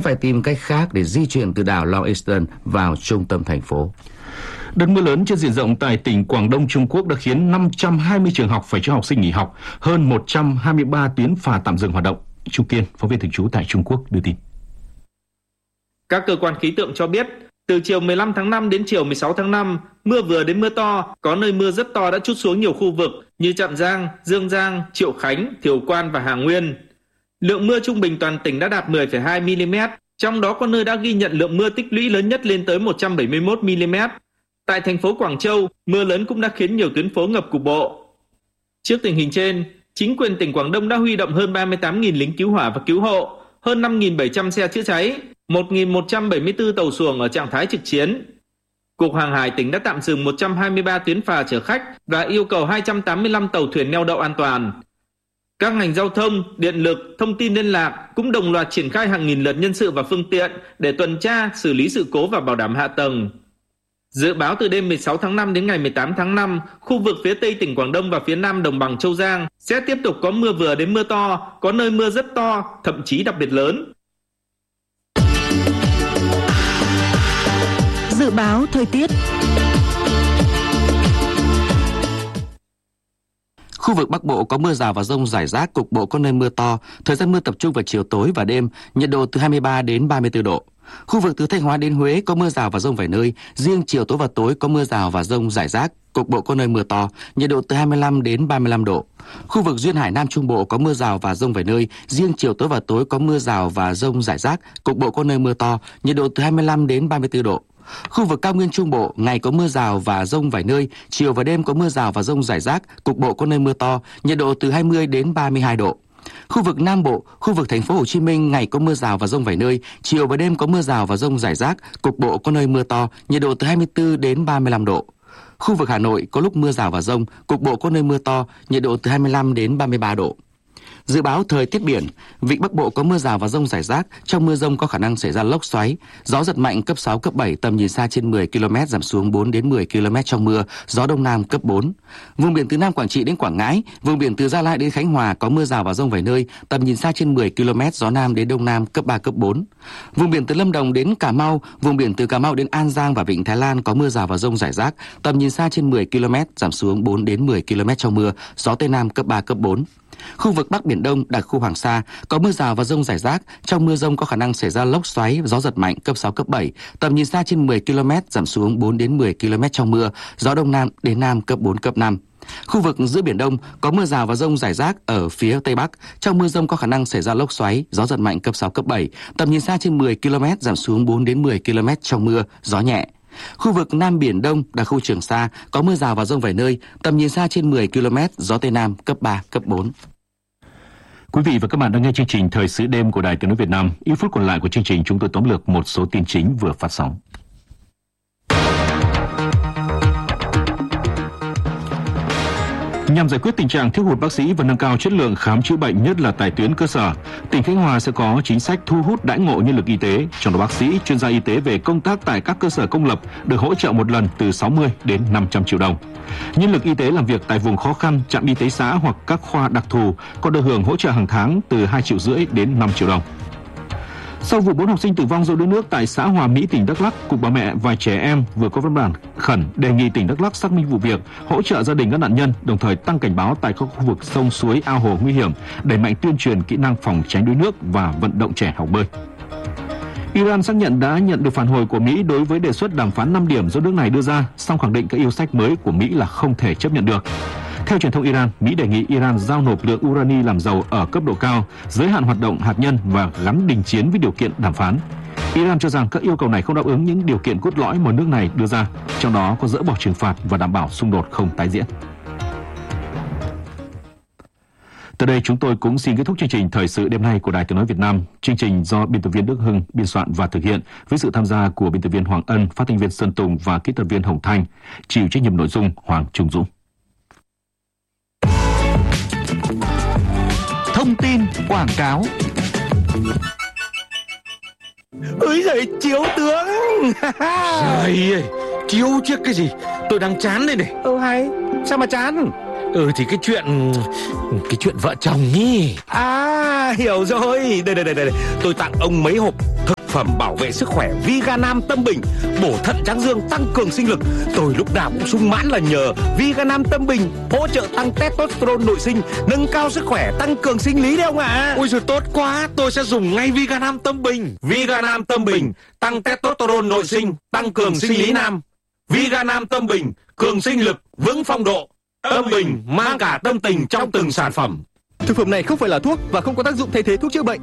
phải tìm cách khác để di chuyển từ đảo Long Easton vào trung tâm thành phố. Đợt mưa lớn trên diện rộng tại tỉnh Quảng Đông Trung Quốc đã khiến 520 trường học phải cho học sinh nghỉ học, hơn 123 tuyến phà tạm dừng hoạt động. Trung Kiên, phóng viên thường trú tại Trung Quốc đưa tin. Các cơ quan khí tượng cho biết, từ chiều 15 tháng 5 đến chiều 16 tháng 5, mưa vừa đến mưa to, có nơi mưa rất to đã trút xuống nhiều khu vực như Trạm Giang, Dương Giang, Triệu Khánh, Thiều Quan và Hà Nguyên. Lượng mưa trung bình toàn tỉnh đã đạt 10,2 mm, trong đó có nơi đã ghi nhận lượng mưa tích lũy lớn nhất lên tới 171 mm. Tại thành phố Quảng Châu, mưa lớn cũng đã khiến nhiều tuyến phố ngập cục bộ. Trước tình hình trên, chính quyền tỉnh Quảng Đông đã huy động hơn 38.000 lính cứu hỏa và cứu hộ, hơn 5.700 xe chữa cháy, 1.174 tàu xuồng ở trạng thái trực chiến. Cục Hàng hải tỉnh đã tạm dừng 123 tuyến phà chở khách và yêu cầu 285 tàu thuyền neo đậu an toàn. Các ngành giao thông, điện lực, thông tin liên lạc cũng đồng loạt triển khai hàng nghìn lượt nhân sự và phương tiện để tuần tra, xử lý sự cố và bảo đảm hạ tầng. Dự báo từ đêm 16 tháng 5 đến ngày 18 tháng 5, khu vực phía Tây tỉnh Quảng Đông và phía Nam đồng bằng Châu Giang sẽ tiếp tục có mưa vừa đến mưa to, có nơi mưa rất to, thậm chí đặc biệt lớn. Dự báo thời tiết. Khu vực Bắc Bộ có mưa rào và dông rải rác, cục bộ có nơi mưa to, thời gian mưa tập trung vào chiều tối và đêm, nhiệt độ từ 23 đến 34 độ. Khu vực từ Thanh Hóa đến Huế có mưa rào và dông vài nơi, riêng chiều tối và tối có mưa rào và dông rải rác, cục bộ có nơi mưa to, nhiệt độ từ 25 đến 35 độ. Khu vực duyên hải Nam Trung Bộ có mưa rào và dông vài nơi, riêng chiều tối và tối có mưa rào và dông rải rác, cục bộ có nơi mưa to, nhiệt độ từ 25 đến 34 độ. Khu vực cao nguyên Trung Bộ, ngày có mưa rào và dông vài nơi, chiều và đêm có mưa rào và dông rải rác, cục bộ có nơi mưa to, nhiệt độ từ 20 đến 32 độ. Khu vực Nam Bộ, khu vực thành phố Hồ Chí Minh ngày có mưa rào và dông vài nơi, chiều và đêm có mưa rào và dông rải rác, cục bộ có nơi mưa to, nhiệt độ từ 24 đến 35 độ. Khu vực Hà Nội có lúc mưa rào và dông, cục bộ có nơi mưa to, nhiệt độ từ 25 đến 33 độ. Dự báo thời tiết biển, vịnh Bắc Bộ có mưa rào và dông rải rác, trong mưa dông có khả năng xảy ra lốc xoáy, gió giật mạnh cấp 6, cấp 7, tầm nhìn xa trên 10 km giảm xuống 4 đến 10 km trong mưa, gió Đông Nam cấp 4. Vùng biển từ Nam Quảng Trị đến Quảng Ngãi, vùng biển từ Gia Lai đến Khánh Hòa có mưa rào và dông vài nơi, tầm nhìn xa trên 10 km, gió Nam đến Đông Nam cấp 3, cấp 4. Vùng biển từ Lâm Đồng đến Cà Mau, vùng biển từ Cà Mau đến An Giang và Vịnh Thái Lan có mưa rào và dông rải rác, tầm nhìn xa trên 10 km giảm xuống 4 đến 10 km trong mưa, gió Tây Nam cấp 3, cấp 4. Khu vực Bắc Biển Đông, đặc khu Hoàng Sa có mưa rào và dông rải rác, trong mưa dông có khả năng xảy ra lốc xoáy, gió giật mạnh cấp 6, cấp 7, tầm nhìn xa trên 10 km giảm xuống 4 đến 10 km trong mưa, gió Đông Nam đến Nam cấp 4, cấp 5. Khu vực giữa Biển Đông có mưa rào và dông rải rác ở phía Tây Bắc, trong mưa dông có khả năng xảy ra lốc xoáy, gió giật mạnh cấp 6, cấp 7, tầm nhìn xa trên 10 km giảm xuống 4 đến 10 km trong mưa, gió nhẹ. Khu vực Nam Biển Đông, đặc khu Trường Sa có mưa rào và dông vài nơi, tầm nhìn xa trên 10 km, gió Tây Nam cấp 3, cấp 4. Quý vị và các bạn đang nghe chương trình Thời sự đêm của Đài Tiếng nói Việt Nam. Ít phút còn lại của chương trình chúng tôi tóm lược một số tin chính vừa phát sóng. Nhằm giải quyết tình trạng thiếu hụt bác sĩ và nâng cao chất lượng khám chữa bệnh, nhất là tại tuyến cơ sở, tỉnh Khánh Hòa sẽ có chính sách thu hút đãi ngộ nhân lực y tế, trong đó bác sĩ, chuyên gia y tế về công tác tại các cơ sở công lập được hỗ trợ một lần từ 60 đến 500 triệu đồng. Nhân lực y tế làm việc tại vùng khó khăn, trạm y tế xã hoặc các khoa đặc thù có được hưởng hỗ trợ hàng tháng từ 2,5 triệu đến 5 triệu đồng. Sau vụ 4 học sinh tử vong do đuối nước tại xã Hòa Mỹ, tỉnh Đắk Lắk, Cục Bà mẹ và Trẻ em vừa có văn bản khẩn đề nghị tỉnh Đắk Lắk xác minh vụ việc, hỗ trợ gia đình các nạn nhân, đồng thời tăng cảnh báo tại các khu vực sông suối, ao hồ nguy hiểm, đẩy mạnh tuyên truyền kỹ năng phòng tránh đuối nước và vận động trẻ học bơi. Iran xác nhận đã nhận được phản hồi của Mỹ đối với đề xuất đàm phán 5 điểm do nước này đưa ra, song khẳng định các yêu sách mới của Mỹ là không thể chấp nhận được. Theo truyền thông Iran, Mỹ đề nghị Iran giao nộp lượng urani làm giàu ở cấp độ cao, giới hạn hoạt động hạt nhân và gắn đình chiến với điều kiện đàm phán. Iran cho rằng các yêu cầu này không đáp ứng những điều kiện cốt lõi mà nước này đưa ra, trong đó có dỡ bỏ trừng phạt và đảm bảo xung đột không tái diễn. Tới đây chúng tôi cũng xin kết thúc chương trình Thời sự đêm nay của Đài Tiếng nói Việt Nam. Chương trình do biên tập viên Đức Hưng biên soạn và thực hiện với sự tham gia của biên tập viên Hoàng Ân, phát thanh viên Sơn Tùng và kỹ thuật viên Hồng Thanh, chịu trách nhiệm nội dung Hoàng Trung Dũng. Thông tin quảng cáo. Ơi giời, chiếu tướng. Trời ơi, chiếu chiếc cái gì? Tôi đang chán đây này. Hay, sao mà chán? Thì cái chuyện vợ chồng ý. À, hiểu rồi. Đây, tôi tặng ông mấy hộp thực phẩm bảo vệ sức khỏe Viganam Tâm Bình, bổ thận tráng dương, tăng cường sinh lực. Tôi lúc nào cũng sung mãn là nhờ Viganam Tâm Bình, hỗ trợ tăng testosterone nội sinh, nâng cao sức khỏe, tăng cường sinh lý đấy ông ạ. Ôi giời, tốt quá, tôi sẽ dùng ngay Viganam Tâm Bình. Viganam Tâm Bình, tăng testosterone nội sinh, tăng cường sinh lý nam. Viganam Tâm Bình, cường sinh lực, vững phong độ. Tâm Bình mang cả tâm tình trong từng sản phẩm. Thực phẩm này không phải là thuốc và không có tác dụng thay thế thuốc chữa bệnh.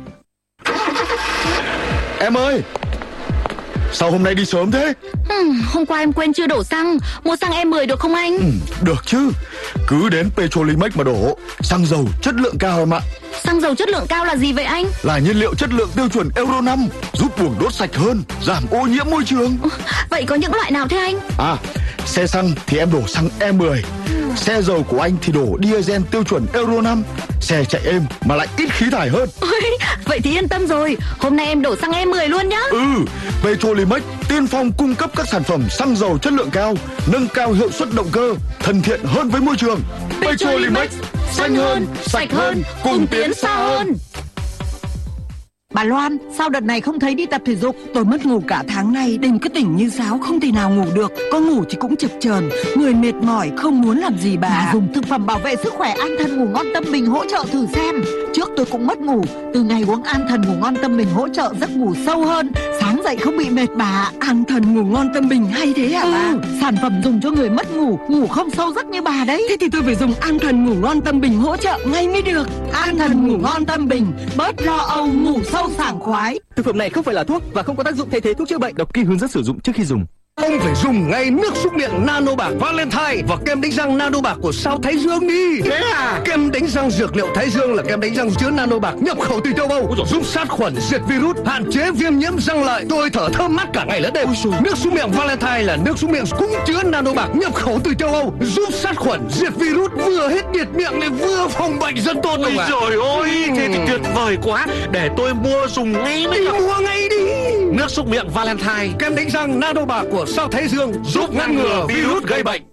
Em ơi, sao hôm nay đi sớm thế? Hôm qua em quên chưa đổ xăng. Mua xăng E10 được không anh? Được chứ, cứ đến Petrolimex mà đổ. Xăng dầu chất lượng cao em ạ. Xăng dầu chất lượng cao là gì vậy anh? Là nhiên liệu chất lượng tiêu chuẩn Euro 5, giúp buồng đốt sạch hơn, giảm ô nhiễm môi trường. Vậy có những loại nào thế anh? Xe xăng thì em đổ xăng E10. Xe dầu của anh thì đổ diesel tiêu chuẩn Euro 5. Xe chạy êm mà lại ít khí thải hơn. Vậy thì yên tâm rồi. Hôm nay em đổ xăng E10 luôn nhá. Petrolimex tiên phong cung cấp các sản phẩm xăng dầu chất lượng cao, nâng cao hiệu suất động cơ, thân thiện hơn với môi trường. Petrolimex, xanh hơn, sạch hơn, cùng tiến xa hơn. Bà Loan, sao đợt này không thấy đi tập thể dục? Tôi mất ngủ cả tháng nay, đêm cứ tỉnh như sáo, không thể nào ngủ được. Có ngủ thì cũng chập chờn, người mệt mỏi, không muốn làm gì bà. Dùng thực phẩm bảo vệ sức khỏe An Thần Ngủ Ngon Tâm Bình hỗ trợ thử xem. Trước tôi cũng mất ngủ, từ ngày uống An Thần Ngủ Ngon Tâm Bình hỗ trợ giấc ngủ sâu hơn, sáng dậy không bị mệt bà. An Thần Ngủ Ngon Tâm Bình hay thế hả bà? Sản phẩm dùng cho người mất ngủ, ngủ không sâu giấc như bà đấy. Thế thì tôi phải dùng An Thần Ngủ Ngon Tâm Bình hỗ trợ ngay mới được. An Thần Ngủ Ngon Tâm Bình, bớt lo âu, ngủ sâu sảng khoái. Thực phẩm này không phải là thuốc và không có tác dụng thay thế thuốc chữa bệnh. Đọc kỹ hướng dẫn sử dụng trước khi dùng. Ông phải dùng ngay nước súc miệng Nano Bạc Valentine và kem đánh răng Nano Bạc của sao Thái Dương đi. Thế à? Kem đánh răng dược liệu Thái Dương là kem đánh răng chứa Nano Bạc nhập khẩu từ châu Âu, giúp sát khuẩn, diệt virus, hạn chế viêm nhiễm răng lợi. Tôi thở thơm mát cả ngày lẫn đêm. Nước súc miệng Valentine là nước súc miệng cũng chứa Nano Bạc nhập khẩu từ châu Âu, giúp sát khuẩn, diệt virus, vừa hết nhiệt miệng lại vừa phòng bệnh rất tốt. Ôi trời ơi, thế thì tuyệt vời quá. Để tôi mua dùng ngay mới được. Mua ngay đi. Nước súc miệng Valentine, kem đánh răng Nano Bạc của sao Thái Dương, giúp ngăn ngừa virus gây bệnh.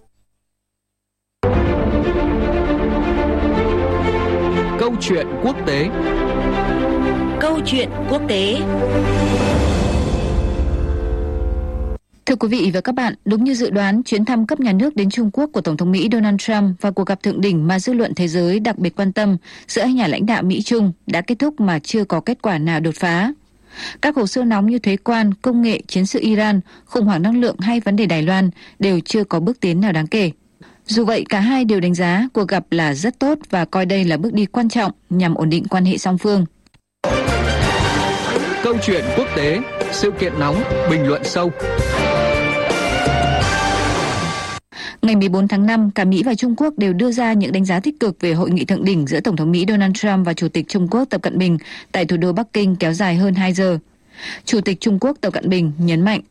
Câu chuyện quốc tế. Câu chuyện quốc tế. Thưa quý vị và các bạn, đúng như dự đoán, chuyến thăm cấp nhà nước đến Trung Quốc của Tổng thống Mỹ Donald Trump và cuộc gặp thượng đỉnh mà dư luận thế giới đặc biệt quan tâm giữa hai nhà lãnh đạo Mỹ-Trung đã kết thúc mà chưa có kết quả nào đột phá. Các hồ sơ nóng như thuế quan, công nghệ, chiến sự Iran, khủng hoảng năng lượng hay vấn đề Đài Loan đều chưa có bước tiến nào đáng kể. Dù vậy, cả hai đều đánh giá cuộc gặp là rất tốt và coi đây là bước đi quan trọng nhằm ổn định quan hệ song phương. Câu chuyện quốc tế, sự kiện nóng, bình luận sâu. Ngày 14 tháng 5, cả Mỹ và Trung Quốc đều đưa ra những đánh giá tích cực về hội nghị thượng đỉnh giữa Tổng thống Mỹ Donald Trump và Chủ tịch Trung Quốc Tập Cận Bình tại thủ đô Bắc Kinh kéo dài hơn 2 giờ. Chủ tịch Trung Quốc Tập Cận Bình nhấn mạnh: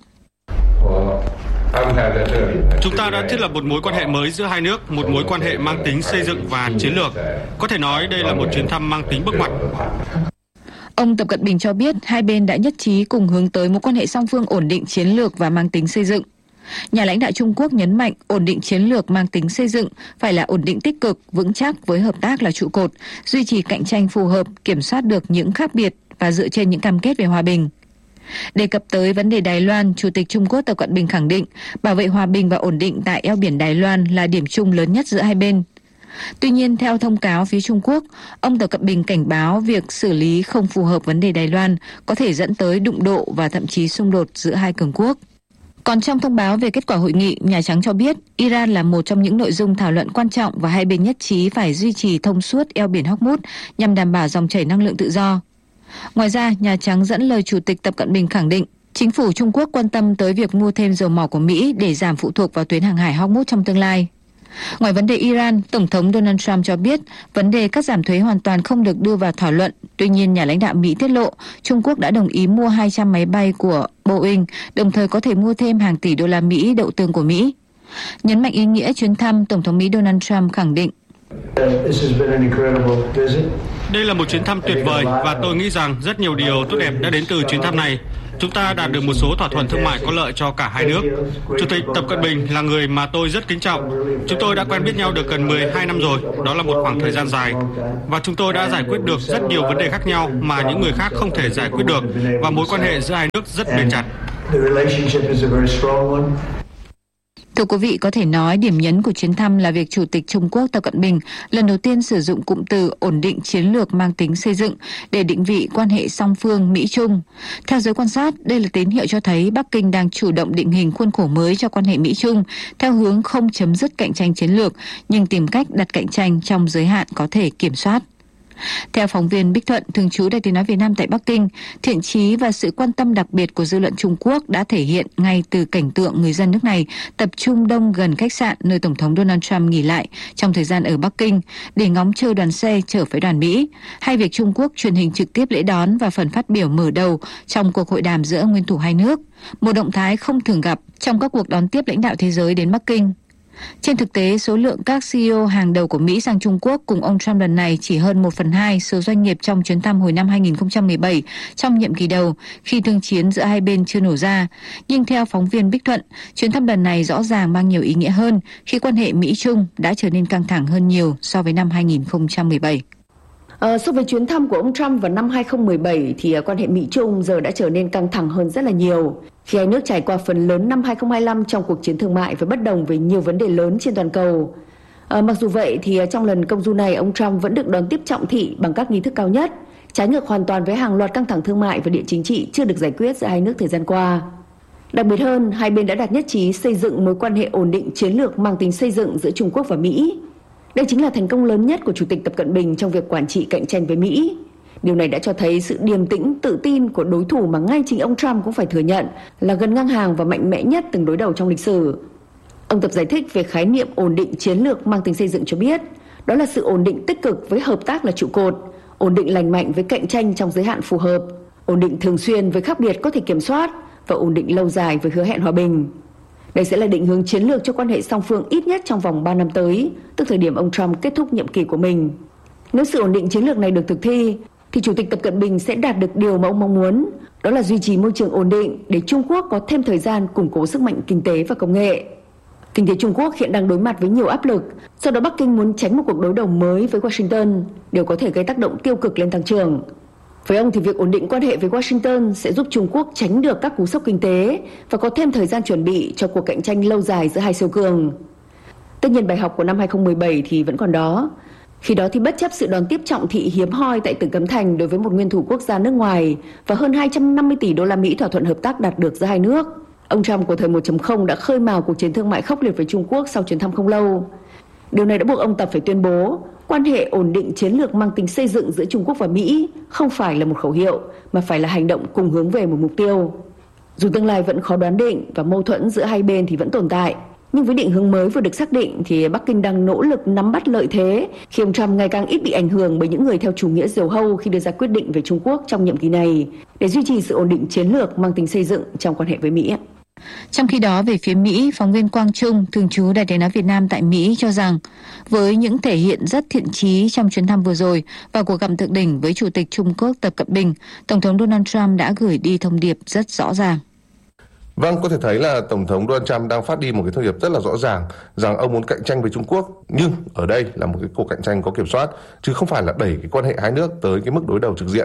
Chúng ta đã thiết lập một mối quan hệ mới giữa hai nước, một mối quan hệ mang tính xây dựng và chiến lược. Có thể nói đây là một chuyến thăm mang tính bước ngoặt. Ông Tập Cận Bình cho biết hai bên đã nhất trí cùng hướng tới mối quan hệ song phương ổn định chiến lược và mang tính xây dựng. Nhà lãnh đạo Trung Quốc nhấn mạnh ổn định chiến lược mang tính xây dựng phải là ổn định tích cực, vững chắc với hợp tác là trụ cột, duy trì cạnh tranh phù hợp, kiểm soát được những khác biệt và dựa trên những cam kết về hòa bình. Đề cập tới vấn đề Đài Loan, Chủ tịch Trung Quốc Tập Cận Bình khẳng định bảo vệ hòa bình và ổn định tại eo biển Đài Loan là điểm chung lớn nhất giữa hai bên. Tuy nhiên, theo thông cáo phía Trung Quốc, ông Tập Cận Bình cảnh báo việc xử lý không phù hợp vấn đề Đài Loan có thể dẫn tới đụng độ và thậm chí xung đột giữa hai cường quốc. Còn trong thông báo về kết quả hội nghị, Nhà Trắng cho biết Iran là một trong những nội dung thảo luận quan trọng và hai bên nhất trí phải duy trì thông suốt eo biển Hormuz nhằm đảm bảo dòng chảy năng lượng tự do. Ngoài ra, Nhà Trắng dẫn lời Chủ tịch Tập Cận Bình khẳng định chính phủ Trung Quốc quan tâm tới việc mua thêm dầu mỏ của Mỹ để giảm phụ thuộc vào tuyến hàng hải Hormuz trong tương lai. Ngoài vấn đề Iran, Tổng thống Donald Trump cho biết vấn đề cắt giảm thuế hoàn toàn không được đưa vào thảo luận. Tuy nhiên, nhà lãnh đạo Mỹ tiết lộ Trung Quốc đã đồng ý mua 200 máy bay của Boeing, đồng thời có thể mua thêm hàng tỷ đô la Mỹ đậu tương của Mỹ. Nhấn mạnh ý nghĩa chuyến thăm, Tổng thống Mỹ Donald Trump khẳng định: Đây là một chuyến thăm tuyệt vời và tôi nghĩ rằng rất nhiều điều tốt đẹp đã đến từ chuyến thăm này. Chúng ta đạt được một số thỏa thuận thương mại có lợi cho cả hai nước. Chủ tịch Tập Cận Bình là người mà tôi rất kính trọng. Chúng tôi đã quen biết nhau được gần 12 năm rồi, đó là một khoảng thời gian dài. Và chúng tôi đã giải quyết được rất nhiều vấn đề khác nhau mà những người khác không thể giải quyết được, và mối quan hệ giữa hai nước rất bền chặt. Thưa quý vị, có thể nói điểm nhấn của chuyến thăm là việc Chủ tịch Trung Quốc Tập Cận Bình lần đầu tiên sử dụng cụm từ ổn định chiến lược mang tính xây dựng để định vị quan hệ song phương Mỹ-Trung. Theo giới quan sát, đây là tín hiệu cho thấy Bắc Kinh đang chủ động định hình khuôn khổ mới cho quan hệ Mỹ-Trung theo hướng không chấm dứt cạnh tranh chiến lược, nhưng tìm cách đặt cạnh tranh trong giới hạn có thể kiểm soát. Theo phóng viên Bích Thuận, thường trú Đài Tiếng nói Việt Nam tại Bắc Kinh, thiện chí và sự quan tâm đặc biệt của dư luận Trung Quốc đã thể hiện ngay từ cảnh tượng người dân nước này tập trung đông gần khách sạn nơi Tổng thống Donald Trump nghỉ lại trong thời gian ở Bắc Kinh để ngóng chờ đoàn xe chở phái đoàn Mỹ, hay việc Trung Quốc truyền hình trực tiếp lễ đón và phần phát biểu mở đầu trong cuộc hội đàm giữa nguyên thủ hai nước, một động thái không thường gặp trong các cuộc đón tiếp lãnh đạo thế giới đến Bắc Kinh. Trên thực tế, số lượng các CEO hàng đầu của Mỹ sang Trung Quốc cùng ông Trump lần này chỉ hơn 1/2 số doanh nghiệp trong chuyến thăm hồi năm 2017 trong nhiệm kỳ đầu khi thương chiến giữa hai bên chưa nổ ra. Nhưng theo phóng viên Bích Thuận, chuyến thăm lần này rõ ràng mang nhiều ý nghĩa hơn khi quan hệ Mỹ-Trung đã trở nên căng thẳng hơn nhiều so với năm 2017. So với chuyến thăm của ông Trump vào năm 2017 thì quan hệ Mỹ-Trung giờ đã trở nên căng thẳng hơn rất là nhiều. Khi hai nước trải qua phần lớn năm 2025 trong cuộc chiến thương mại và bất đồng về nhiều vấn đề lớn trên toàn cầu. Mặc dù vậy thì trong lần công du này, ông Trump vẫn được đón tiếp trọng thị bằng các nghi thức cao nhất, trái ngược hoàn toàn với hàng loạt căng thẳng thương mại và địa chính trị chưa được giải quyết giữa hai nước thời gian qua. Đặc biệt hơn, hai bên đã đạt nhất trí xây dựng mối quan hệ ổn định chiến lược mang tính xây dựng giữa Trung Quốc và Mỹ. Đây chính là thành công lớn nhất của Chủ tịch Tập Cận Bình trong việc quản trị cạnh tranh với Mỹ. Điều này đã cho thấy sự điềm tĩnh, tự tin của đối thủ mà ngay chính ông Trump cũng phải thừa nhận là gần ngang hàng và mạnh mẽ nhất từng đối đầu trong lịch sử. Ông Tập giải thích về khái niệm ổn định chiến lược mang tính xây dựng cho biết, đó là sự ổn định tích cực với hợp tác là trụ cột, ổn định lành mạnh với cạnh tranh trong giới hạn phù hợp, ổn định thường xuyên với khác biệt có thể kiểm soát và ổn định lâu dài với hứa hẹn hòa bình. Đây sẽ là định hướng chiến lược cho quan hệ song phương ít nhất trong vòng 3 năm tới, từ thời điểm ông Trump kết thúc nhiệm kỳ của mình. Nếu sự ổn định chiến lược này được thực thi, thì Chủ tịch Tập Cận Bình sẽ đạt được điều mà ông mong muốn, đó là duy trì môi trường ổn định để Trung Quốc có thêm thời gian củng cố sức mạnh kinh tế và công nghệ. Kinh tế Trung Quốc hiện đang đối mặt với nhiều áp lực, do đó Bắc Kinh muốn tránh một cuộc đối đầu mới với Washington, điều có thể gây tác động tiêu cực lên tăng trưởng. Với ông thì việc ổn định quan hệ với Washington sẽ giúp Trung Quốc tránh được các cú sốc kinh tế và có thêm thời gian chuẩn bị cho cuộc cạnh tranh lâu dài giữa hai siêu cường. Tất nhiên bài học của năm 2017 thì vẫn còn đó. Khi đó thì bất chấp sự đón tiếp trọng thị hiếm hoi tại Tử Cấm Thành đối với một nguyên thủ quốc gia nước ngoài và hơn 250 tỷ đô la Mỹ thỏa thuận hợp tác đạt được giữa hai nước, ông Trump của thời 1.0 đã khơi mào cuộc chiến thương mại khốc liệt với Trung Quốc sau chuyến thăm không lâu. Điều này đã buộc ông Tập phải tuyên bố quan hệ ổn định chiến lược mang tính xây dựng giữa Trung Quốc và Mỹ không phải là một khẩu hiệu mà phải là hành động cùng hướng về một mục tiêu. Dù tương lai vẫn khó đoán định và mâu thuẫn giữa hai bên thì vẫn tồn tại, nhưng với định hướng mới vừa được xác định thì Bắc Kinh đang nỗ lực nắm bắt lợi thế khi ông Trump ngày càng ít bị ảnh hưởng bởi những người theo chủ nghĩa diều hâu khi đưa ra quyết định về Trung Quốc trong nhiệm kỳ này để duy trì sự ổn định chiến lược mang tính xây dựng trong quan hệ với Mỹ. Trong khi đó, về phía Mỹ, phóng viên Quang Trung, thường trú Đài Tiếng nói Việt Nam tại Mỹ cho rằng với những thể hiện rất thiện chí trong chuyến thăm vừa rồi và cuộc gặp thượng đỉnh với Chủ tịch Trung Quốc Tập Cận Bình, Tổng thống Donald Trump đã gửi đi thông điệp rất rõ ràng. Vâng, có thể thấy là Tổng thống Donald Trump đang phát đi một cái thông điệp rất là rõ ràng rằng ông muốn cạnh tranh với Trung Quốc, nhưng ở đây là một cái cuộc cạnh tranh có kiểm soát, chứ không phải là đẩy cái quan hệ hai nước tới cái mức đối đầu trực diện.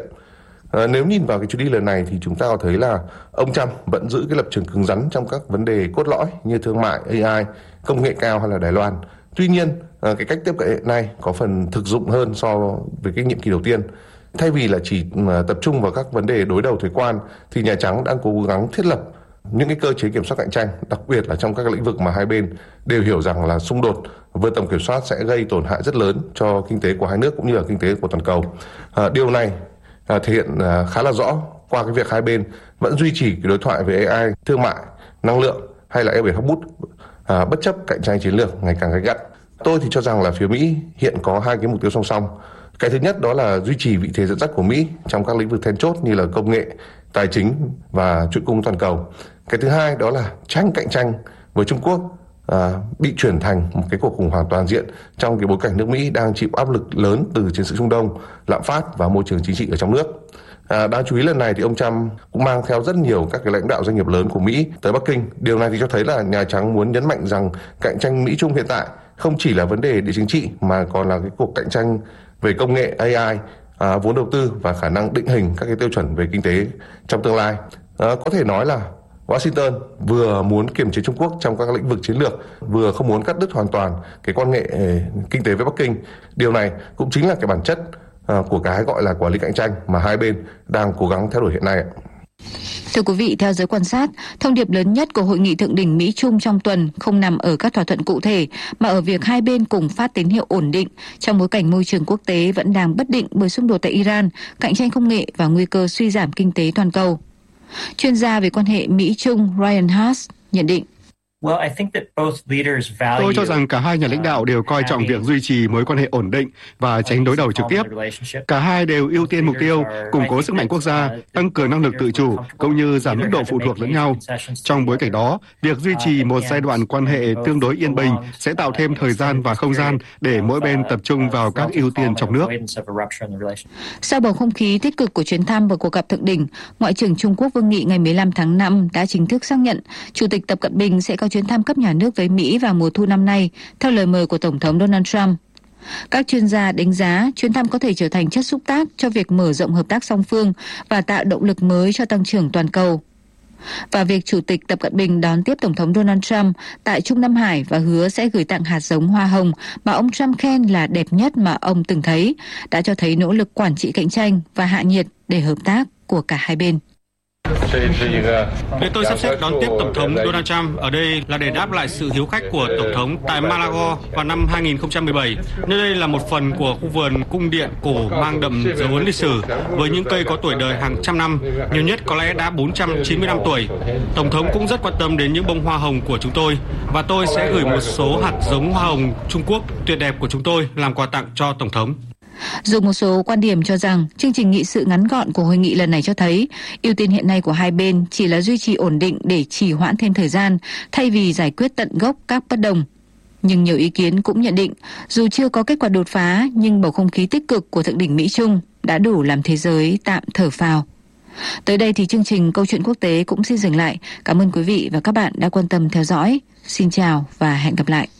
Nếu nhìn vào cái chuyến đi lần này thì chúng ta có thấy là ông Trump vẫn giữ cái lập trường cứng rắn trong các vấn đề cốt lõi như thương mại, AI, công nghệ cao hay là Đài Loan. Tuy nhiên, cái cách tiếp cận hiện nay có phần thực dụng hơn so với cái nhiệm kỳ đầu tiên. Thay vì là chỉ tập trung vào các vấn đề đối đầu thuế quan thì Nhà Trắng đang cố gắng thiết lập những cái cơ chế kiểm soát cạnh tranh, đặc biệt là trong các lĩnh vực mà hai bên đều hiểu rằng là xung đột vượt tầm kiểm soát sẽ gây tổn hại rất lớn cho kinh tế của hai nước cũng như là kinh tế của toàn cầu. Điều này thể hiện khá là rõ qua cái việc hai bên vẫn duy trì cái đối thoại về AI, thương mại, năng lượng hay là eo biển Hormuz, bất chấp cạnh tranh chiến lược ngày càng gay gắt. Tôi thì cho rằng là phía Mỹ hiện có hai cái mục tiêu song song. Cái thứ nhất đó là duy trì vị thế dẫn dắt của Mỹ trong các lĩnh vực then chốt như là công nghệ, tài chính và chuỗi cung toàn cầu. Cái thứ hai đó là tránh cạnh tranh với Trung Quốc bị chuyển thành một cái cuộc khủng hoảng toàn diện trong cái bối cảnh nước Mỹ đang chịu áp lực lớn từ chiến sự Trung Đông, lạm phát và môi trường chính trị ở trong nước. Đáng chú ý lần này thì ông Trump cũng mang theo rất nhiều các cái lãnh đạo doanh nghiệp lớn của Mỹ tới Bắc Kinh. Điều này thì cho thấy là Nhà Trắng muốn nhấn mạnh rằng cạnh tranh Mỹ-Trung hiện tại không chỉ là vấn đề địa chính trị mà còn là cái cuộc cạnh tranh về công nghệ AI, vốn đầu tư và khả năng định hình các cái tiêu chuẩn về kinh tế trong tương lai. Có thể nói là Washington vừa muốn kiềm chế Trung Quốc trong các lĩnh vực chiến lược, vừa không muốn cắt đứt hoàn toàn cái quan hệ kinh tế với Bắc Kinh. Điều này cũng chính là cái bản chất của cái gọi là quản lý cạnh tranh mà hai bên đang cố gắng theo đuổi hiện nay. Thưa quý vị, theo giới quan sát, thông điệp lớn nhất của hội nghị thượng đỉnh Mỹ-Trung trong tuần không nằm ở các thỏa thuận cụ thể, mà ở việc hai bên cùng phát tín hiệu ổn định trong bối cảnh môi trường quốc tế vẫn đang bất định bởi xung đột tại Iran, cạnh tranh công nghệ và nguy cơ suy giảm kinh tế toàn cầu. Chuyên gia về quan hệ Mỹ-Trung Ryan Haas nhận định. Tôi cho rằng cả hai nhà lãnh đạo đều coi trọng việc duy trì mối quan hệ ổn định và tránh đối đầu trực tiếp. Cả hai đều ưu tiên mục tiêu củng cố sức mạnh quốc gia, tăng cường năng lực tự chủ, cũng như giảm mức độ phụ thuộc lẫn nhau. Trong bối cảnh đó, việc duy trì một giai đoạn quan hệ tương đối yên bình sẽ tạo thêm thời gian và không gian để mỗi bên tập trung vào các ưu tiên trong nước. Sau bầu không khí tích cực của chuyến thăm và cuộc gặp thượng đỉnh, Ngoại trưởng Trung Quốc Vương Nghị ngày 15 tháng 5 đã chính thức xác nhận Chủ tịch Tập Cận Bình sẽ có chuyến thăm cấp nhà nước với Mỹ vào mùa thu năm nay, theo lời mời của Tổng thống Donald Trump. Các chuyên gia đánh giá chuyến thăm có thể trở thành chất xúc tác cho việc mở rộng hợp tác song phương và tạo động lực mới cho tăng trưởng toàn cầu. Và việc Chủ tịch Tập Cận Bình đón tiếp Tổng thống Donald Trump tại Trung Nam Hải và hứa sẽ gửi tặng hạt giống hoa hồng mà ông Trump khen là đẹp nhất mà ông từng thấy, đã cho thấy nỗ lực quản trị cạnh tranh và hạ nhiệt để hợp tác của cả hai bên. Việc tôi sắp xếp đón tiếp Tổng thống Donald Trump ở đây là để đáp lại sự hiếu khách của Tổng thống tại Mar-a-Lago vào năm 2017. Nơi đây là một phần của khu vườn cung điện cổ mang đậm dấu ấn lịch sử với những cây có tuổi đời hàng trăm năm, nhiều nhất có lẽ đã 490 năm tuổi. Tổng thống cũng rất quan tâm đến những bông hoa hồng của chúng tôi và tôi sẽ gửi một số hạt giống hoa hồng Trung Quốc tuyệt đẹp của chúng tôi làm quà tặng cho Tổng thống. Dù một số quan điểm cho rằng chương trình nghị sự ngắn gọn của hội nghị lần này cho thấy ưu tiên hiện nay của hai bên chỉ là duy trì ổn định để trì hoãn thêm thời gian thay vì giải quyết tận gốc các bất đồng. Nhưng nhiều ý kiến cũng nhận định dù chưa có kết quả đột phá nhưng bầu không khí tích cực của thượng đỉnh Mỹ-Trung đã đủ làm thế giới tạm thở phào. Tới đây thì chương trình Câu chuyện quốc tế cũng xin dừng lại. Cảm ơn quý vị và các bạn đã quan tâm theo dõi. Xin chào và hẹn gặp lại.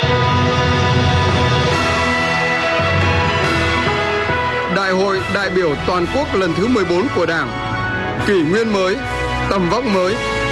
Đại hội đại biểu toàn quốc lần thứ 14 của Đảng, kỷ nguyên mới, tầm vóc mới.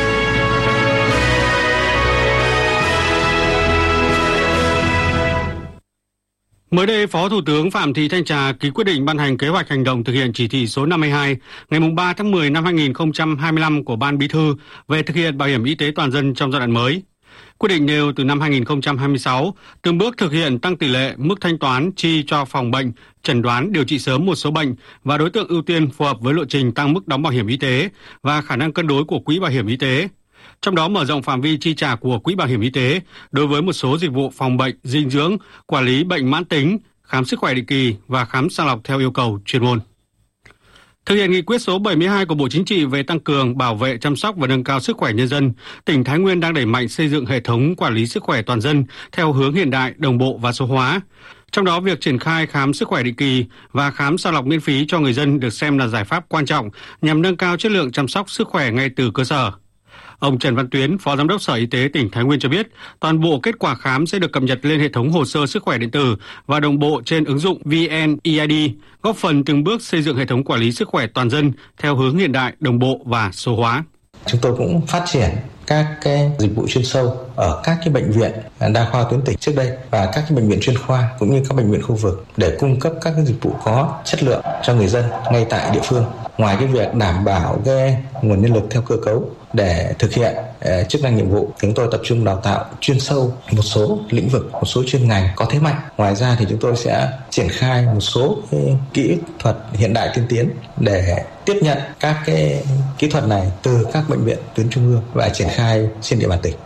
Mới đây, Phó Thủ tướng Phạm Thị Thanh Trà ký quyết định ban hành kế hoạch hành động thực hiện chỉ thị số 52 ngày 3 tháng 10 năm 2025 của Ban Bí thư về thực hiện bảo hiểm y tế toàn dân trong giai đoạn mới. Quyết định nêu từ năm 2026, từng bước thực hiện tăng tỷ lệ mức thanh toán chi cho phòng bệnh, chẩn đoán điều trị sớm một số bệnh và đối tượng ưu tiên phù hợp với lộ trình tăng mức đóng bảo hiểm y tế và khả năng cân đối của quỹ bảo hiểm y tế. Trong đó mở rộng phạm vi chi trả của quỹ bảo hiểm y tế đối với một số dịch vụ phòng bệnh, dinh dưỡng, quản lý bệnh mãn tính, khám sức khỏe định kỳ và khám sàng lọc theo yêu cầu chuyên môn. Thực hiện nghị quyết số 72 của Bộ Chính trị về tăng cường, bảo vệ, chăm sóc và nâng cao sức khỏe nhân dân, tỉnh Thái Nguyên đang đẩy mạnh xây dựng hệ thống quản lý sức khỏe toàn dân theo hướng hiện đại, đồng bộ và số hóa. Trong đó, việc triển khai khám sức khỏe định kỳ và khám sàng lọc miễn phí cho người dân được xem là giải pháp quan trọng nhằm nâng cao chất lượng chăm sóc sức khỏe ngay từ cơ sở. Ông Trần Văn Tuyến, Phó Giám đốc Sở Y tế tỉnh Thái Nguyên cho biết, toàn bộ kết quả khám sẽ được cập nhật lên hệ thống hồ sơ sức khỏe điện tử và đồng bộ trên ứng dụng VNeID, góp phần từng bước xây dựng hệ thống quản lý sức khỏe toàn dân theo hướng hiện đại, đồng bộ và số hóa. Chúng tôi cũng phát triển các cái dịch vụ chuyên sâu ở các cái bệnh viện đa khoa tuyến tỉnh trước đây và các cái bệnh viện chuyên khoa cũng như các bệnh viện khu vực để cung cấp các cái dịch vụ có chất lượng cho người dân ngay tại địa phương. Ngoài cái việc đảm bảo cái nguồn nhân lực theo cơ cấu để thực hiện chức năng nhiệm vụ, chúng tôi tập trung đào tạo chuyên sâu một số lĩnh vực, một số chuyên ngành có thế mạnh. Ngoài ra thì chúng tôi sẽ triển khai một số cái kỹ thuật hiện đại tiên tiến để tiếp nhận các cái kỹ thuật này từ các bệnh viện tuyến trung ương và triển khai trên địa bàn tỉnh.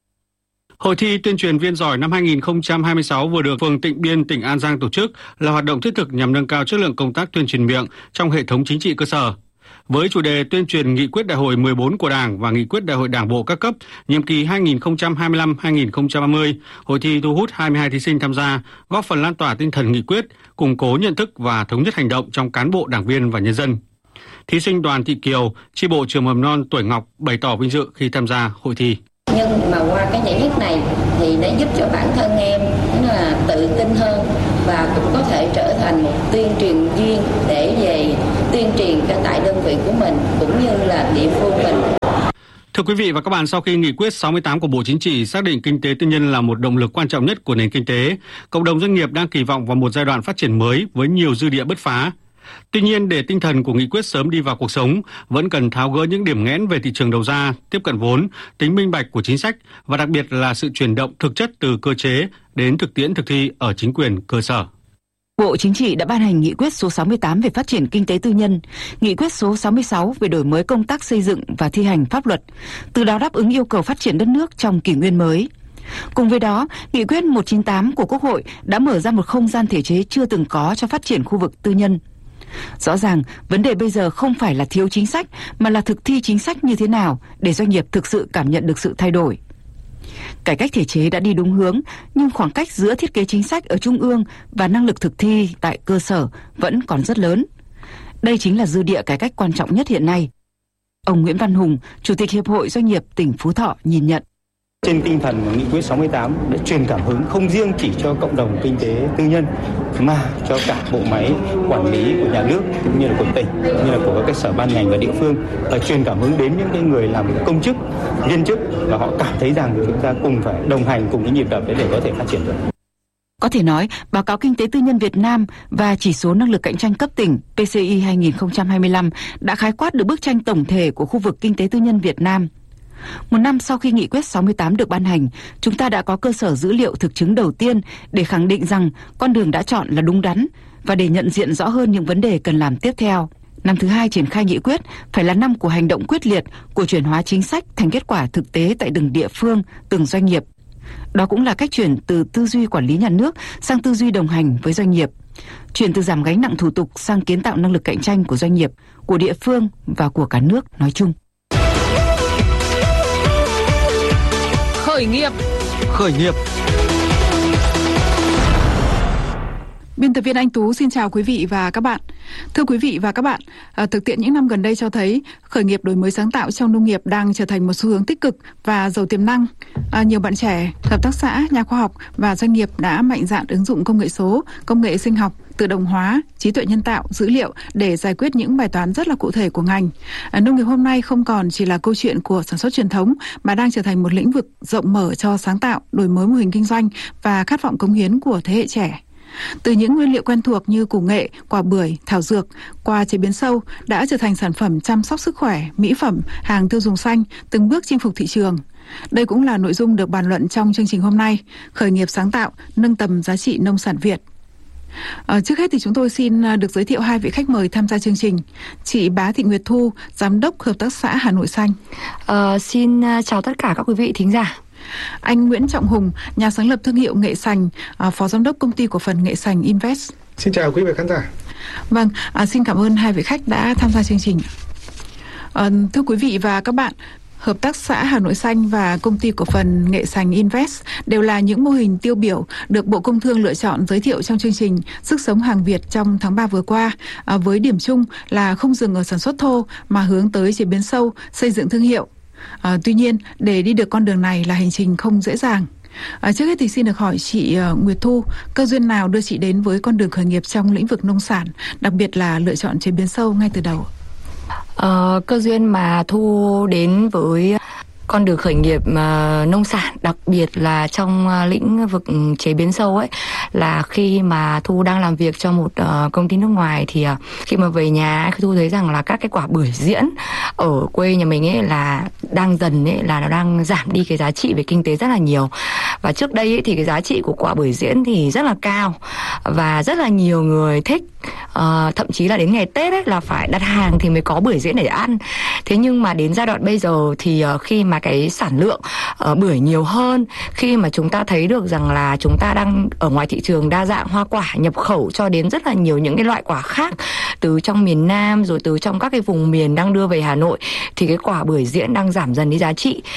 Hội thi tuyên truyền viên giỏi năm 2026 vừa được phường Tịnh Biên, tỉnh An Giang tổ chức là hoạt động thiết thực nhằm nâng cao chất lượng công tác tuyên truyền miệng trong hệ thống chính trị cơ sở. Với chủ đề tuyên truyền nghị quyết đại hội 14 của Đảng và nghị quyết đại hội Đảng bộ các cấp nhiệm kỳ 2025-2030, hội thi thu hút 22 thí sinh tham gia, góp phần lan tỏa tinh thần nghị quyết, củng cố nhận thức và thống nhất hành động trong cán bộ, đảng viên và nhân dân. Thí sinh Đoàn Thị Kiều, chi bộ trường mầm non Tuổi Ngọc bày tỏ vinh dự khi tham gia hội thi. Nhưng mà qua cái giải nhất này thì đã giúp cho bản thân em là tự tin hơn và cũng có thể trở thành một tuyên truyền viên để về tuyên truyền cho tại đơn vị của mình cũng như là địa phương mình. Thưa quý vị và các bạn, sau khi nghị quyết 68 của Bộ Chính trị xác định kinh tế tư nhân là một động lực quan trọng nhất của nền kinh tế, cộng đồng doanh nghiệp đang kỳ vọng vào một giai đoạn phát triển mới với nhiều dư địa bứt phá. Tuy nhiên, để tinh thần của nghị quyết sớm đi vào cuộc sống, vẫn cần tháo gỡ những điểm nghẽn về thị trường đầu ra, tiếp cận vốn, tính minh bạch của chính sách và đặc biệt là sự chuyển động thực chất từ cơ chế đến thực tiễn thực thi ở chính quyền cơ sở. Bộ Chính trị đã ban hành nghị quyết số 68 về phát triển kinh tế tư nhân, nghị quyết số 66 về đổi mới công tác xây dựng và thi hành pháp luật, từ đó đáp ứng yêu cầu phát triển đất nước trong kỷ nguyên mới. Cùng với đó, nghị quyết 198 của Quốc hội đã mở ra một không gian thể chế chưa từng có cho phát triển khu vực tư nhân. Rõ ràng, vấn đề bây giờ không phải là thiếu chính sách, mà là thực thi chính sách như thế nào để doanh nghiệp thực sự cảm nhận được sự thay đổi. Cải cách thể chế đã đi đúng hướng, nhưng khoảng cách giữa thiết kế chính sách ở trung ương và năng lực thực thi tại cơ sở vẫn còn rất lớn. Đây chính là dư địa cải cách quan trọng nhất hiện nay. Ông Nguyễn Văn Hùng, Chủ tịch Hiệp hội Doanh nghiệp tỉnh Phú Thọ nhìn nhận. Trên tinh thần của nghị quyết 68 đã truyền cảm hứng không riêng chỉ cho cộng đồng kinh tế tư nhân mà cho cả bộ máy quản lý của nhà nước cũng như là của tỉnh, cũng như là của các sở ban ngành và địa phương, truyền cảm hứng đến những cái người làm công chức, viên chức và họ cảm thấy rằng chúng ta cùng phải đồng hành cùng cái nhịp đập để có thể phát triển được. Có thể nói, báo cáo kinh tế tư nhân Việt Nam và chỉ số năng lực cạnh tranh cấp tỉnh PCI 2025 đã khái quát được bức tranh tổng thể của khu vực kinh tế tư nhân Việt Nam. Một năm sau khi nghị quyết 68 được ban hành, chúng ta đã có cơ sở dữ liệu thực chứng đầu tiên để khẳng định rằng con đường đã chọn là đúng đắn và để nhận diện rõ hơn những vấn đề cần làm tiếp theo. Năm thứ 2 triển khai nghị quyết phải là năm của hành động quyết liệt, của chuyển hóa chính sách thành kết quả thực tế tại từng địa phương, từng doanh nghiệp. Đó cũng là cách chuyển từ tư duy quản lý nhà nước sang tư duy đồng hành với doanh nghiệp, chuyển từ giảm gánh nặng thủ tục sang kiến tạo năng lực cạnh tranh của doanh nghiệp, của địa phương và của cả nước nói chung. Khởi nghiệp. Biên tập viên Anh Tú xin chào quý vị và các bạn. Thưa quý vị và các bạn, thực tiễn những năm gần đây cho thấy khởi nghiệp đổi mới sáng tạo trong nông nghiệp đang trở thành một xu hướng tích cực và giàu tiềm năng. Nhiều bạn trẻ, hợp tác xã, nhà khoa học và doanh nghiệp đã mạnh dạn ứng dụng công nghệ số, công nghệ sinh học, tự động hóa, trí tuệ nhân tạo, dữ liệu để giải quyết những bài toán rất là cụ thể của ngành. Nông nghiệp hôm nay không còn chỉ là câu chuyện của sản xuất truyền thống mà đang trở thành một lĩnh vực rộng mở cho sáng tạo, đổi mới mô hình kinh doanh và khát vọng cống hiến của thế hệ trẻ. Từ những nguyên liệu quen thuộc như củ nghệ, quả bưởi, thảo dược, qua chế biến sâu đã trở thành sản phẩm chăm sóc sức khỏe, mỹ phẩm, hàng tiêu dùng xanh, từng bước chinh phục thị trường. Đây cũng là nội dung được bàn luận trong chương trình hôm nay, khởi nghiệp sáng tạo, nâng tầm giá trị nông sản Việt. Trước hết thì chúng tôi xin được giới thiệu hai vị khách mời tham gia chương trình. Chị Bá Thị Nguyệt Thu, Giám đốc Hợp tác xã Hà Nội Xanh. Xin chào tất cả các quý vị thính giả. Anh Nguyễn Trọng Hùng, nhà sáng lập thương hiệu Nghệ Sành, Phó Giám đốc Công ty Cổ phần Nghệ Sành Invest. Xin chào quý vị khán giả. Vâng, xin cảm ơn hai vị khách đã tham gia chương trình. Thưa quý vị và các bạn, Hợp tác xã Hà Nội Xanh và Công ty Cổ phần Nghệ Sành Invest đều là những mô hình tiêu biểu được Bộ Công Thương lựa chọn giới thiệu trong chương trình Sức sống hàng Việt trong tháng 3 vừa qua, với điểm chung là không dừng ở sản xuất thô mà hướng tới chế biến sâu, xây dựng thương hiệu. Tuy nhiên, để đi được con đường này là hành trình không dễ dàng. Trước hết thì xin được hỏi chị Nguyệt Thu, cơ duyên nào đưa chị đến với con đường khởi nghiệp trong lĩnh vực nông sản, đặc biệt là lựa chọn chế biến sâu ngay từ đầu? Cơ duyên mà Thu đến với con đường khởi nghiệp nông sản, đặc biệt là trong lĩnh vực chế biến sâu ấy, là khi mà Thu đang làm việc cho một công ty nước ngoài, thì khi mà về nhà Thu thấy rằng là các cái quả bưởi diễn ở quê nhà mình ấy là đang dần ấy, là nó đang giảm đi cái giá trị về kinh tế rất là nhiều. Và trước đây ấy, thì cái giá trị của quả bưởi diễn thì rất là cao và rất là nhiều người thích. Thậm chí là đến ngày Tết ấy là phải đặt hàng thì mới có bưởi diễn để ăn. Thế nhưng mà đến giai đoạn bây giờ thì khi mà cái sản lượng bưởi nhiều hơn, khi mà chúng ta thấy được rằng là chúng ta đang ở ngoài thị trường đa dạng hoa quả nhập khẩu cho đến rất là nhiều những cái loại quả khác từ trong miền Nam rồi từ trong các cái vùng miền đang đưa về Hà Nội, thì cái quả bưởi diễn đang giảm dần đi giá trị.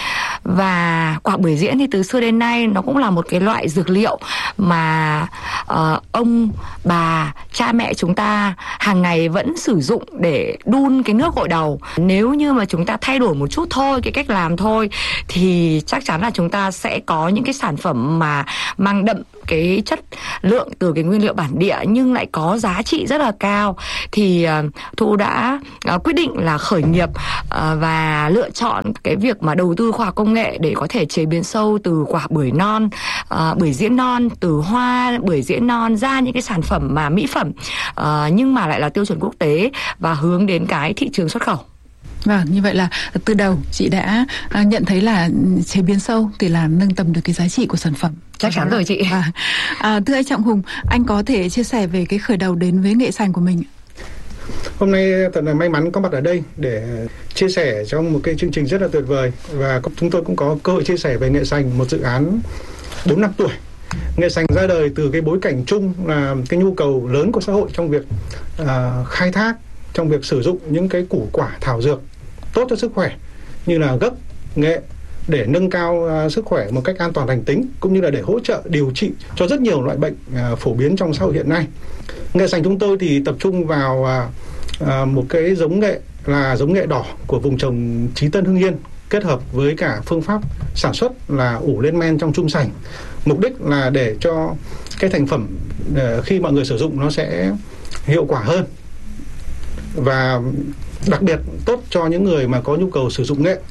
Và quả bưởi diễn thì từ xưa đến nay nó cũng là một cái loại dược liệu mà ông bà cha mẹ chúng ta hàng ngày vẫn sử dụng để đun cái nước gội đầu. Nếu như mà chúng ta thay đổi một chút thôi cái cách làm thôi thì chắc chắn là chúng ta sẽ có những cái sản phẩm mà mang đậm cái chất lượng từ cái nguyên liệu bản địa nhưng lại có giá trị rất là cao. Thì Thu đã quyết định là khởi nghiệp và lựa chọn cái việc mà đầu tư khoa học công nghệ để có thể chế biến sâu từ quả bưởi non, bưởi diễn non, từ hoa bưởi diễn non ra những cái sản phẩm mà mỹ phẩm nhưng mà lại là tiêu chuẩn quốc tế và hướng đến cái thị trường xuất khẩu. Vâng, như vậy là từ đầu chị đã nhận thấy là chế biến sâu thì là nâng tầm được cái giá trị của sản phẩm. Chắc chắn rồi chị. Thưa anh Trọng Hùng, anh có thể chia sẻ về cái khởi đầu đến với nghệ sành của mình? Hôm nay thật là may mắn có mặt ở đây để chia sẻ trong một cái chương trình rất là tuyệt vời. Và chúng tôi cũng có cơ hội chia sẻ về nghệ sành, một dự án 4 năm tuổi. Nghệ sành ra đời từ cái bối cảnh chung là cái nhu cầu lớn của xã hội trong việc khai thác, trong việc sử dụng những cái củ quả thảo dược tốt cho sức khỏe như là gấc, nghệ để nâng cao sức khỏe một cách an toàn lành tính, cũng như là để hỗ trợ điều trị cho rất nhiều loại bệnh phổ biến trong xã hội hiện nay. Nghệ sành chúng tôi thì tập trung vào một cái giống nghệ là giống nghệ đỏ của vùng trồng Chí Tân, Hưng Yên, kết hợp với cả phương pháp sản xuất là ủ lên men trong chum sành. Mục đích là để cho cái thành phẩm khi mọi người sử dụng nó sẽ hiệu quả hơn, và đặc biệt tốt cho những người mà có nhu cầu sử dụng nghệ.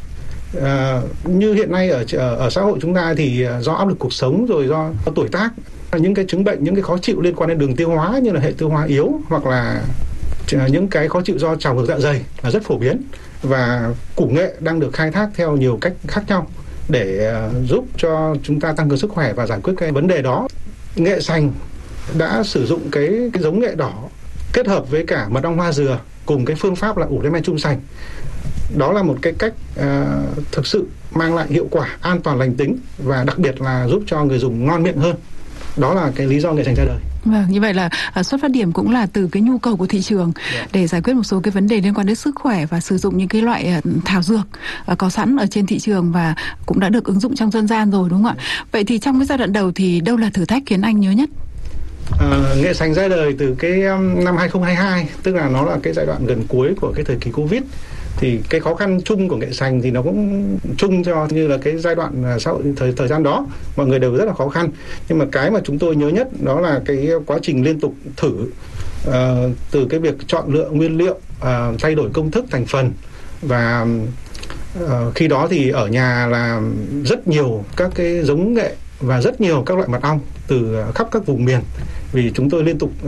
Như hiện nay ở xã hội chúng ta thì do áp lực cuộc sống rồi do tuổi tác, những cái chứng bệnh, những cái khó chịu liên quan đến đường tiêu hóa như là hệ tiêu hóa yếu hoặc là những cái khó chịu do trào ngược dạ dày là rất phổ biến, và củ nghệ đang được khai thác theo nhiều cách khác nhau để giúp cho chúng ta tăng cường sức khỏe và giải quyết cái vấn đề đó. Nghệ sành đã sử dụng cái giống nghệ đỏ kết hợp với cả mật ong hoa dừa cùng cái phương pháp là ủ lên men chum sành. Đó là một cái cách thực sự mang lại hiệu quả an toàn lành tính và đặc biệt là giúp cho người dùng ngon miệng hơn. Đó là cái lý do nghệ sành ra đời. Vâng, như vậy là xuất phát điểm cũng là từ cái nhu cầu của thị trường để giải quyết một số cái vấn đề liên quan đến sức khỏe và sử dụng những cái loại thảo dược có sẵn ở trên thị trường và cũng đã được ứng dụng trong dân gian rồi, đúng không ạ? Vậy thì trong cái giai đoạn đầu thì đâu là thử thách khiến anh nhớ nhất? Nghệ sành ra đời từ cái năm 2022, tức là nó là cái giai đoạn gần cuối của cái thời kỳ Covid. Thì cái khó khăn chung của nghệ sành thì nó cũng chung cho như là cái giai đoạn xã hội thời gian đó, mọi người đều rất là khó khăn. Nhưng mà cái mà chúng tôi nhớ nhất đó là cái quá trình liên tục thử, từ cái việc chọn lựa nguyên liệu, thay đổi công thức thành phần, và khi đó thì ở nhà là rất nhiều các cái giống nghệ và rất nhiều các loại mật ong từ khắp các vùng miền, vì chúng tôi liên tục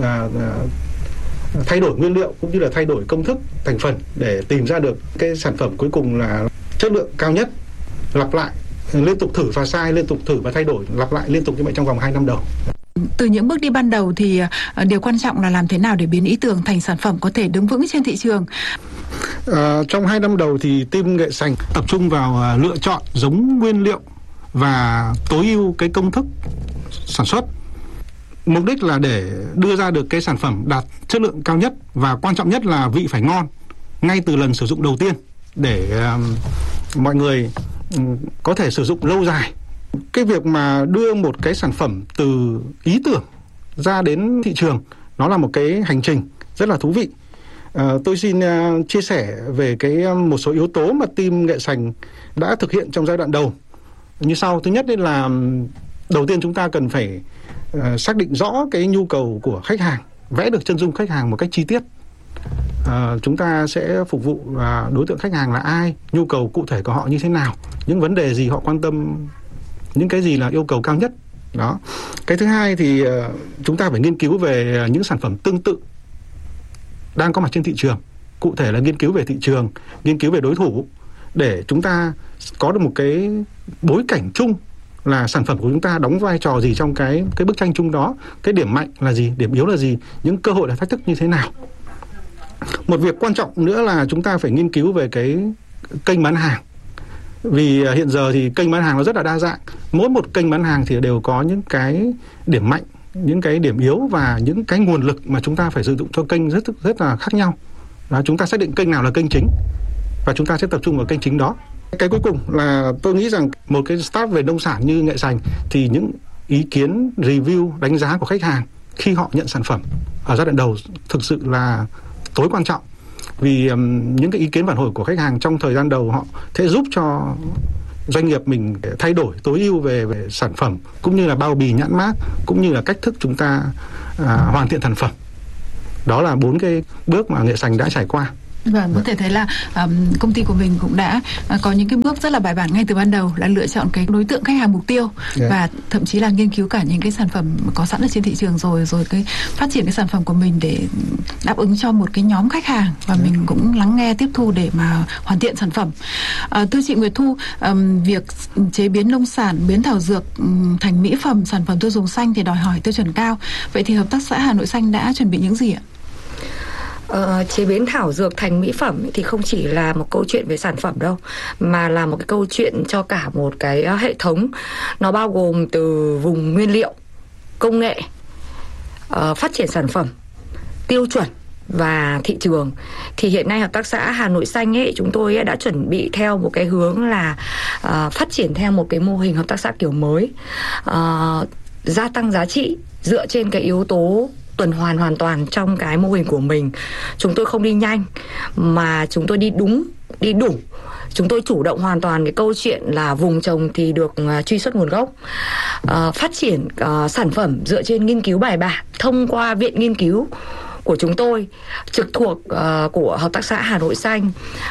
thay đổi nguyên liệu cũng như là thay đổi công thức thành phần để tìm ra được cái sản phẩm cuối cùng là chất lượng cao nhất, lặp lại liên tục thử và sai, liên tục thử và thay đổi, lặp lại liên tục như vậy trong vòng 2 năm đầu. Từ những bước đi ban đầu thì điều quan trọng là làm thế nào để biến ý tưởng thành sản phẩm có thể đứng vững trên thị trường. Trong 2 năm đầu thì team nghệ sành tập trung vào lựa chọn giống nguyên liệu và tối ưu cái công thức sản xuất. Mục đích là để đưa ra được cái sản phẩm đạt chất lượng cao nhất, và quan trọng nhất là vị phải ngon ngay từ lần sử dụng đầu tiên để mọi người có thể sử dụng lâu dài. Cái việc mà đưa một cái sản phẩm từ ý tưởng ra đến thị trường nó là một cái hành trình rất là thú vị. Tôi xin chia sẻ về một số yếu tố mà team nghệ sành đã thực hiện trong giai đoạn đầu như sau. Thứ nhất là đầu tiên chúng ta cần phải xác định rõ cái nhu cầu của khách hàng, vẽ được chân dung khách hàng một cách chi tiết. Chúng ta sẽ phục vụ đối tượng khách hàng là ai, nhu cầu cụ thể của họ như thế nào, những vấn đề gì họ quan tâm, những cái gì là yêu cầu cao nhất. Đó. Cái thứ hai thì chúng ta phải nghiên cứu về những sản phẩm tương tự đang có mặt trên thị trường, cụ thể là nghiên cứu về thị trường, nghiên cứu về đối thủ, để chúng ta có được một cái bối cảnh chung là sản phẩm của chúng ta đóng vai trò gì trong cái bức tranh chung đó, cái điểm mạnh là gì, điểm yếu là gì, những cơ hội và thách thức như thế nào. Một việc quan trọng nữa là chúng ta phải nghiên cứu về cái kênh bán hàng, vì hiện giờ thì kênh bán hàng nó rất là đa dạng, mỗi một kênh bán hàng thì đều có những cái điểm mạnh, những cái điểm yếu và những cái nguồn lực mà chúng ta phải sử dụng cho kênh rất là khác nhau. Đó, chúng ta xác định kênh nào là kênh chính và chúng ta sẽ tập trung vào kênh chính đó. Cái cuối cùng là tôi nghĩ rằng một cái startup về nông sản như Nghệ Sành thì những ý kiến review đánh giá của khách hàng khi họ nhận sản phẩm ở giai đoạn đầu thực sự là tối quan trọng, vì những cái ý kiến phản hồi của khách hàng trong thời gian đầu họ sẽ giúp cho doanh nghiệp mình thay đổi tối ưu về sản phẩm, cũng như là bao bì nhãn mác, cũng như là cách thức chúng ta hoàn thiện sản phẩm. Đó là 4 cái bước mà Nghệ Sành đã trải qua. Vâng, có thể thấy là công ty của mình cũng đã có những cái bước rất là bài bản ngay từ ban đầu, là lựa chọn cái đối tượng khách hàng mục tiêu và thậm chí là nghiên cứu cả những cái sản phẩm có sẵn ở trên thị trường rồi cái phát triển cái sản phẩm của mình để đáp ứng cho một cái nhóm khách hàng, và mình cũng lắng nghe tiếp thu để mà hoàn thiện sản phẩm. Thưa chị Nguyệt Thu, việc chế biến nông sản, biến thảo dược thành mỹ phẩm, sản phẩm tiêu dùng xanh thì đòi hỏi tiêu chuẩn cao. Vậy thì Hợp tác xã Hà Nội Xanh đã chuẩn bị những gì ạ? Chế biến thảo dược thành mỹ phẩm thì không chỉ là một câu chuyện về sản phẩm đâu, mà là một cái câu chuyện cho cả một cái hệ thống. Nó bao gồm từ vùng nguyên liệu, công nghệ, phát triển sản phẩm, tiêu chuẩn và thị trường. Thì hiện nay Hợp tác xã Hà Nội Xanh chúng tôi đã chuẩn bị theo một cái hướng là phát triển theo một cái mô hình hợp tác xã kiểu mới, gia tăng giá trị dựa trên cái yếu tố tuần hoàn hoàn toàn trong cái mô hình của mình. Chúng tôi không đi nhanh mà chúng tôi đi đúng, đi đủ. Chúng tôi chủ động hoàn toàn cái câu chuyện là vùng trồng thì được truy xuất nguồn gốc, phát triển sản phẩm dựa trên nghiên cứu bài bản thông qua viện nghiên cứu của chúng tôi trực thuộc của Hợp tác xã Hà Nội Xanh.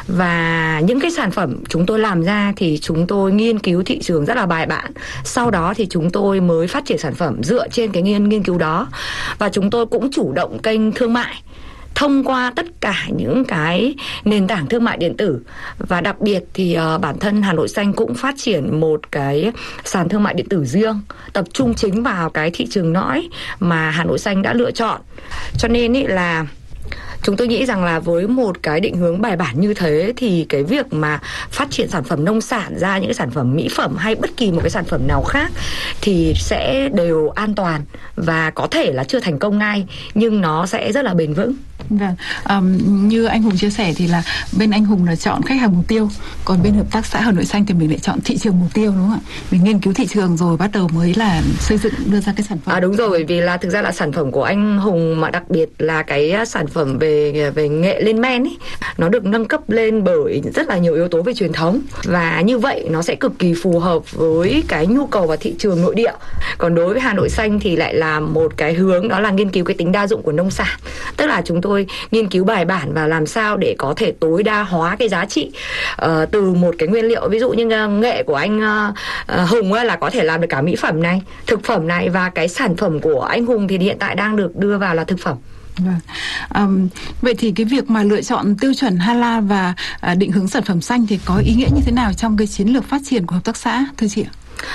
Và những cái sản phẩm chúng tôi làm ra thì chúng tôi nghiên cứu thị trường rất là bài bản. Sau đó thì chúng tôi mới phát triển sản phẩm dựa trên cái nghiên cứu đó. Và chúng tôi cũng chủ động kênh thương mại thông qua tất cả những cái nền tảng thương mại điện tử. Và đặc biệt thì bản thân Hà Nội Xanh cũng phát triển một cái sàn thương mại điện tử riêng, tập trung chính vào cái thị trường nõi mà Hà Nội Xanh đã lựa chọn. Cho nên là chúng tôi nghĩ rằng là với một cái định hướng bài bản như thế thì cái việc mà phát triển sản phẩm nông sản ra những cái sản phẩm mỹ phẩm hay bất kỳ một cái sản phẩm nào khác thì sẽ đều an toàn, và có thể là chưa thành công ngay nhưng nó sẽ rất là bền vững. Vâng, như anh Hùng chia sẻ thì là bên anh Hùng là chọn khách hàng mục tiêu, còn bên Hợp tác xã Hà Nội Xanh thì mình lại chọn thị trường mục tiêu, đúng không ạ? Mình nghiên cứu thị trường rồi bắt đầu mới là xây dựng đưa ra cái sản phẩm. Đúng rồi, bởi vì là thực ra là sản phẩm của anh Hùng mà đặc biệt là cái sản phẩm về nghệ lên men ấy, nó được nâng cấp lên bởi rất là nhiều yếu tố về truyền thống, và như vậy nó sẽ cực kỳ phù hợp với cái nhu cầu và thị trường nội địa. Còn đối với Hà Nội Xanh thì lại là một cái hướng, đó là nghiên cứu cái tính đa dụng của nông sản, tức là chúng tôi nghiên cứu bài bản và làm sao để có thể tối đa hóa cái giá trị từ một cái nguyên liệu. Ví dụ như nghệ của anh Hùng là có thể làm được cả mỹ phẩm này, thực phẩm này, và cái sản phẩm của anh Hùng thì hiện tại đang được đưa vào là thực phẩm. Vâng. Vậy thì cái việc mà lựa chọn tiêu chuẩn HALA và định hướng sản phẩm xanh thì có ý nghĩa như thế nào trong cái chiến lược phát triển của hợp tác xã, thưa chị ạ?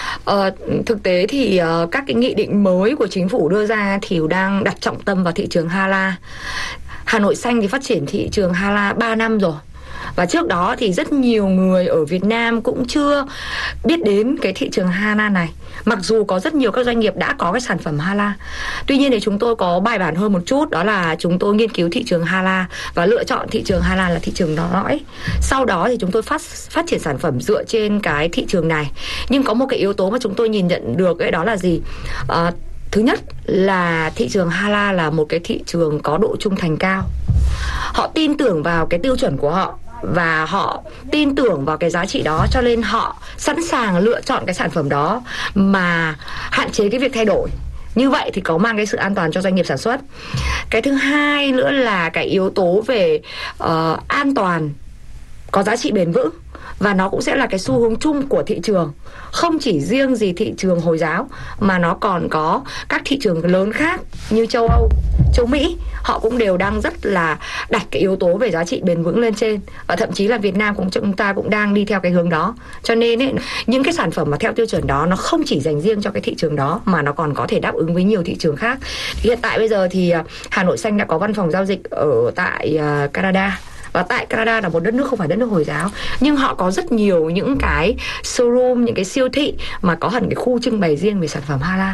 Thực tế thì các cái nghị định mới của chính phủ đưa ra thì đang đặt trọng tâm vào thị trường HALA. Hà Nội Xanh thì phát triển thị trường HALA 3 năm rồi. Và trước đó thì rất nhiều người ở Việt Nam cũng chưa biết đến cái thị trường HALA này, mặc dù có rất nhiều các doanh nghiệp đã có cái sản phẩm HALA. Tuy nhiên thì chúng tôi có bài bản hơn một chút, đó là chúng tôi nghiên cứu thị trường HALA và lựa chọn thị trường HALA là thị trường lõi. Sau đó thì chúng tôi phát triển sản phẩm dựa trên cái thị trường này. Nhưng có một cái yếu tố mà chúng tôi nhìn nhận được ấy, đó là gì? Thứ nhất là thị trường HALA là một cái thị trường có độ trung thành cao. Họ tin tưởng vào cái tiêu chuẩn của họ và họ tin tưởng vào cái giá trị đó, cho nên họ sẵn sàng lựa chọn cái sản phẩm đó mà hạn chế cái việc thay đổi. Như vậy thì có mang cái sự an toàn cho doanh nghiệp sản xuất. Cái thứ hai nữa là cái yếu tố về an toàn, có giá trị bền vững. Và nó cũng sẽ là cái xu hướng chung của thị trường, không chỉ riêng gì thị trường Hồi giáo mà nó còn có các thị trường lớn khác như châu Âu, châu Mỹ. Họ cũng đều đang rất là đặt cái yếu tố về giá trị bền vững lên trên. Và thậm chí là Việt Nam chúng ta cũng đang đi theo cái hướng đó. Cho nên ấy, những cái sản phẩm mà theo tiêu chuẩn đó nó không chỉ dành riêng cho cái thị trường đó mà nó còn có thể đáp ứng với nhiều thị trường khác. Hiện tại bây giờ thì Hà Nội Xanh đã có văn phòng giao dịch ở tại Canada. Và tại Canada là một đất nước không phải đất nước Hồi giáo, nhưng họ có rất nhiều những cái showroom, những cái siêu thị mà có hẳn cái khu trưng bày riêng về sản phẩm HALA.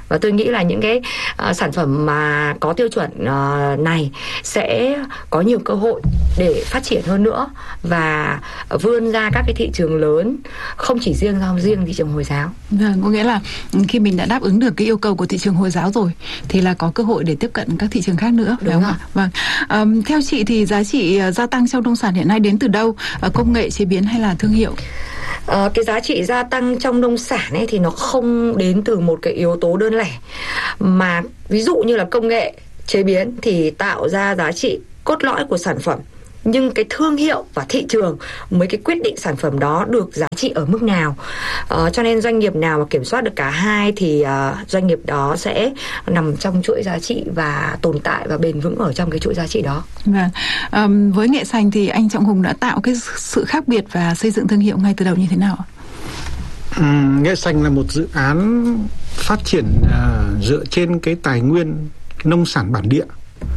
Và tôi nghĩ là những cái sản phẩm mà có tiêu chuẩn này sẽ có nhiều cơ hội để phát triển hơn nữa và vươn ra các cái thị trường lớn, không chỉ riêng thị trường Hồi giáo. Vâng, có nghĩa là khi mình đã đáp ứng được cái yêu cầu của thị trường Hồi giáo rồi thì là có cơ hội để tiếp cận các thị trường khác nữa, đúng không ạ? Vâng. Theo chị thì giá trị gia tăng trong nông sản hiện nay đến từ đâu? Công nghệ chế biến hay là thương hiệu? Cái giá trị gia tăng trong nông sản ấy thì nó không đến từ một cái yếu tố đơn lẻ, mà ví dụ như là công nghệ chế biến thì tạo ra giá trị cốt lõi của sản phẩm, nhưng cái thương hiệu và thị trường mới cái quyết định sản phẩm đó được giá trị ở mức nào. Cho nên doanh nghiệp nào mà kiểm soát được cả hai thì doanh nghiệp đó sẽ nằm trong chuỗi giá trị và tồn tại và bền vững ở trong cái chuỗi giá trị đó. Vâng. Với Nghệ Sành thì anh Trọng Hùng đã tạo cái sự khác biệt và xây dựng thương hiệu ngay từ đầu như thế nào ạ? Nghệ Sành là một dự án phát triển dựa trên cái tài nguyên nông sản bản địa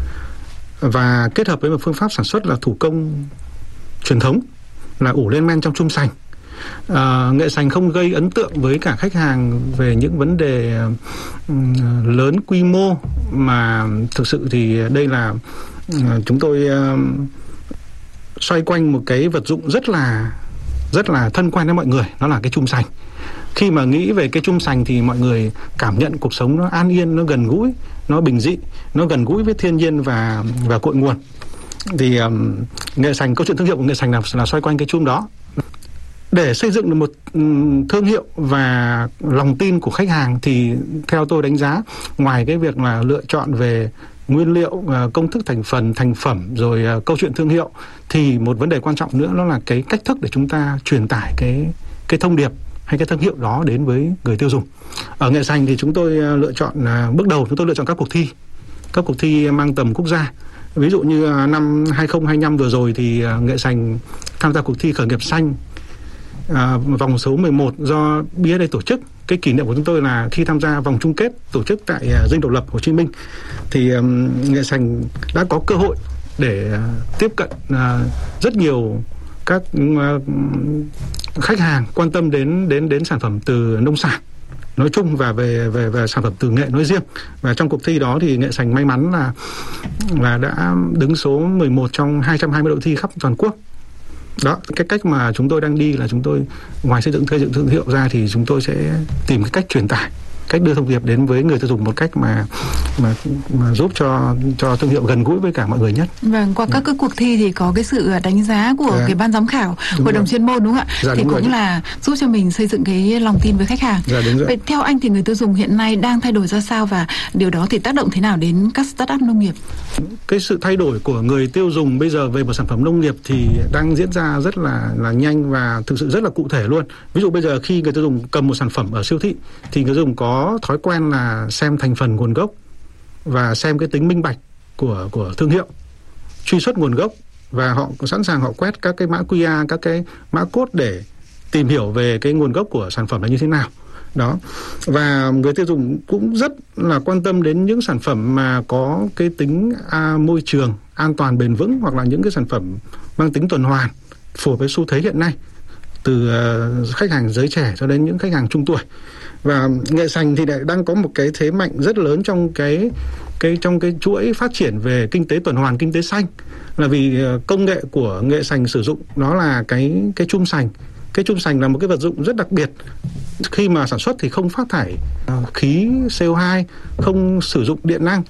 và kết hợp với một phương pháp sản xuất là thủ công truyền thống, là ủ lên men trong chum sành. Nghệ Sành không gây ấn tượng với cả khách hàng về những vấn đề lớn quy mô, mà thực sự thì đây là chúng tôi xoay quanh một cái vật dụng rất là thân quen với mọi người, nó là cái chum sành. Khi mà nghĩ về cái chum sành thì mọi người cảm nhận cuộc sống nó an yên, nó gần gũi, nó bình dị, nó gần gũi với thiên nhiên và cội nguồn. Thì Nghệ Sành, câu chuyện thương hiệu của Nghệ Sành là xoay quanh cái chum đó. Để xây dựng được một thương hiệu và lòng tin của khách hàng thì theo tôi đánh giá, ngoài cái việc là lựa chọn về nguyên liệu, công thức thành phẩm rồi câu chuyện thương hiệu, thì một vấn đề quan trọng nữa đó là cái cách thức để chúng ta truyền tải cái thông điệp hay cái thương hiệu đó đến với người tiêu dùng. Ở Nghệ Sành thì chúng tôi lựa chọn bước đầu chúng tôi lựa chọn các cuộc thi mang tầm quốc gia. Ví dụ như năm 2025 vừa rồi thì Nghệ Sành tham gia cuộc thi khởi nghiệp xanh vòng số 11 do BSA tổ chức. Cái kỷ niệm của chúng tôi là khi tham gia vòng chung kết tổ chức tại Dinh Độc Lập Hồ Chí Minh thì Nghệ Sành đã có cơ hội để tiếp cận rất nhiều các khách hàng quan tâm đến sản phẩm từ nông sản nói chung và về sản phẩm từ nghệ nói riêng. Và trong cuộc thi đó thì Nghệ Sành may mắn là đã đứng số 11 trong 220 đội thi khắp toàn quốc. Đó, cái cách mà chúng tôi đang đi là chúng tôi ngoài xây dựng thương hiệu ra thì chúng tôi sẽ tìm cái cách truyền tải, cách đưa thông điệp đến với người tiêu dùng một cách mà giúp cho thương hiệu gần gũi với cả mọi người nhất. Vâng, qua các cái cuộc thi thì có cái sự đánh giá của cái ban giám khảo, hội đồng chuyên môn, đúng không ạ? Thì cũng là giúp cho mình xây dựng cái lòng tin với khách hàng. Vậy theo anh thì người tiêu dùng hiện nay đang thay đổi ra sao và điều đó thì tác động thế nào đến các startup nông nghiệp? Cái sự thay đổi của người tiêu dùng bây giờ về một sản phẩm nông nghiệp thì đang diễn ra rất là nhanh và thực sự rất là cụ thể luôn. Ví dụ bây giờ khi người tiêu dùng cầm một sản phẩm ở siêu thị thì người tiêu dùng có thói quen là xem thành phần nguồn gốc và xem cái tính minh bạch của thương hiệu, truy xuất nguồn gốc, và họ sẵn sàng họ quét các cái mã QR, các cái mã code để tìm hiểu về cái nguồn gốc của sản phẩm là như thế nào. Đó. Và người tiêu dùng cũng rất là quan tâm đến những sản phẩm mà có cái tính môi trường, an toàn bền vững, hoặc là những cái sản phẩm mang tính tuần hoàn phù hợp với xu thế hiện nay, từ khách hàng giới trẻ cho đến những khách hàng trung tuổi. Và Nghệ Sành thì đang có một cái thế mạnh rất lớn trong cái chuỗi phát triển về kinh tế tuần hoàn, kinh tế xanh, là vì công nghệ của Nghệ Sành sử dụng đó là cái chum sành. Cái chum sành là một cái vật dụng rất đặc biệt. Khi mà sản xuất thì không phát thải khí CO2, không sử dụng điện năng,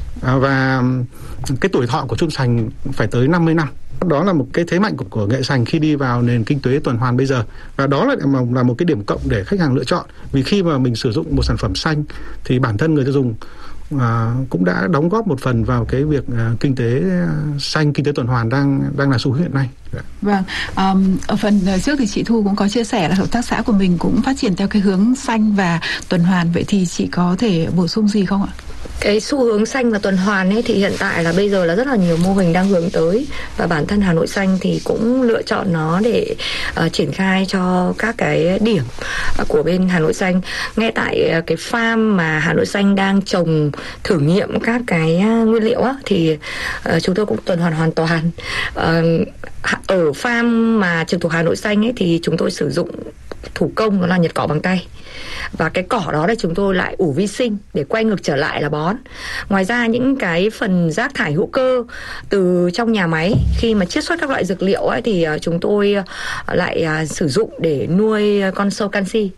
và cái tuổi thọ của chum sành phải tới 50 năm. Đó là một cái thế mạnh của Nghệ Sành khi đi vào nền kinh tế tuần hoàn bây giờ. Và đó là một cái điểm cộng để khách hàng lựa chọn. Vì khi mà mình sử dụng một sản phẩm xanh thì bản thân người tiêu dùng cũng đã đóng góp một phần vào cái việc kinh tế xanh, kinh tế tuần hoàn đang là xu hướng hiện nay. Vâng, ở phần trước thì chị Thu cũng có chia sẻ là hợp tác xã của mình cũng phát triển theo cái hướng xanh và tuần hoàn. Vậy thì chị có thể bổ sung gì không ạ? Cái xu hướng xanh và tuần hoàn ấy thì hiện tại là bây giờ là rất là nhiều mô hình đang hướng tới, và bản thân Hà Nội Xanh thì cũng lựa chọn nó để triển khai cho các cái điểm của bên Hà Nội Xanh. Ngay tại cái farm mà Hà Nội Xanh đang trồng thử nghiệm các cái nguyên liệu á, thì chúng tôi cũng tuần hoàn hoàn toàn. Ở farm mà trực thuộc Hà Nội Xanh ấy thì chúng tôi sử dụng thủ công, đó là nhặt cỏ bằng tay. Và cái cỏ đó là chúng tôi lại ủ vi sinh để quay ngược trở lại là bón. Ngoài ra những cái phần rác thải hữu cơ từ trong nhà máy khi mà chiết xuất các loại dược liệu ấy, thì chúng tôi lại sử dụng để nuôi con sâu canxi.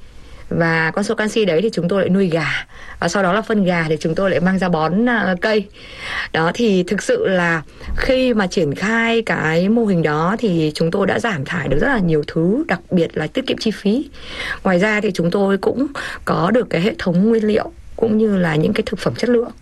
Và con sâu canxi đấy thì chúng tôi lại nuôi gà, và sau đó là phân gà thì chúng tôi lại mang ra bón cây. Đó thì thực sự là khi mà triển khai cái mô hình đó thì chúng tôi đã giảm thải được rất là nhiều thứ, đặc biệt là tiết kiệm chi phí. Ngoài ra thì chúng tôi cũng có được cái hệ thống nguyên liệu cũng như là những cái thực phẩm chất lượng.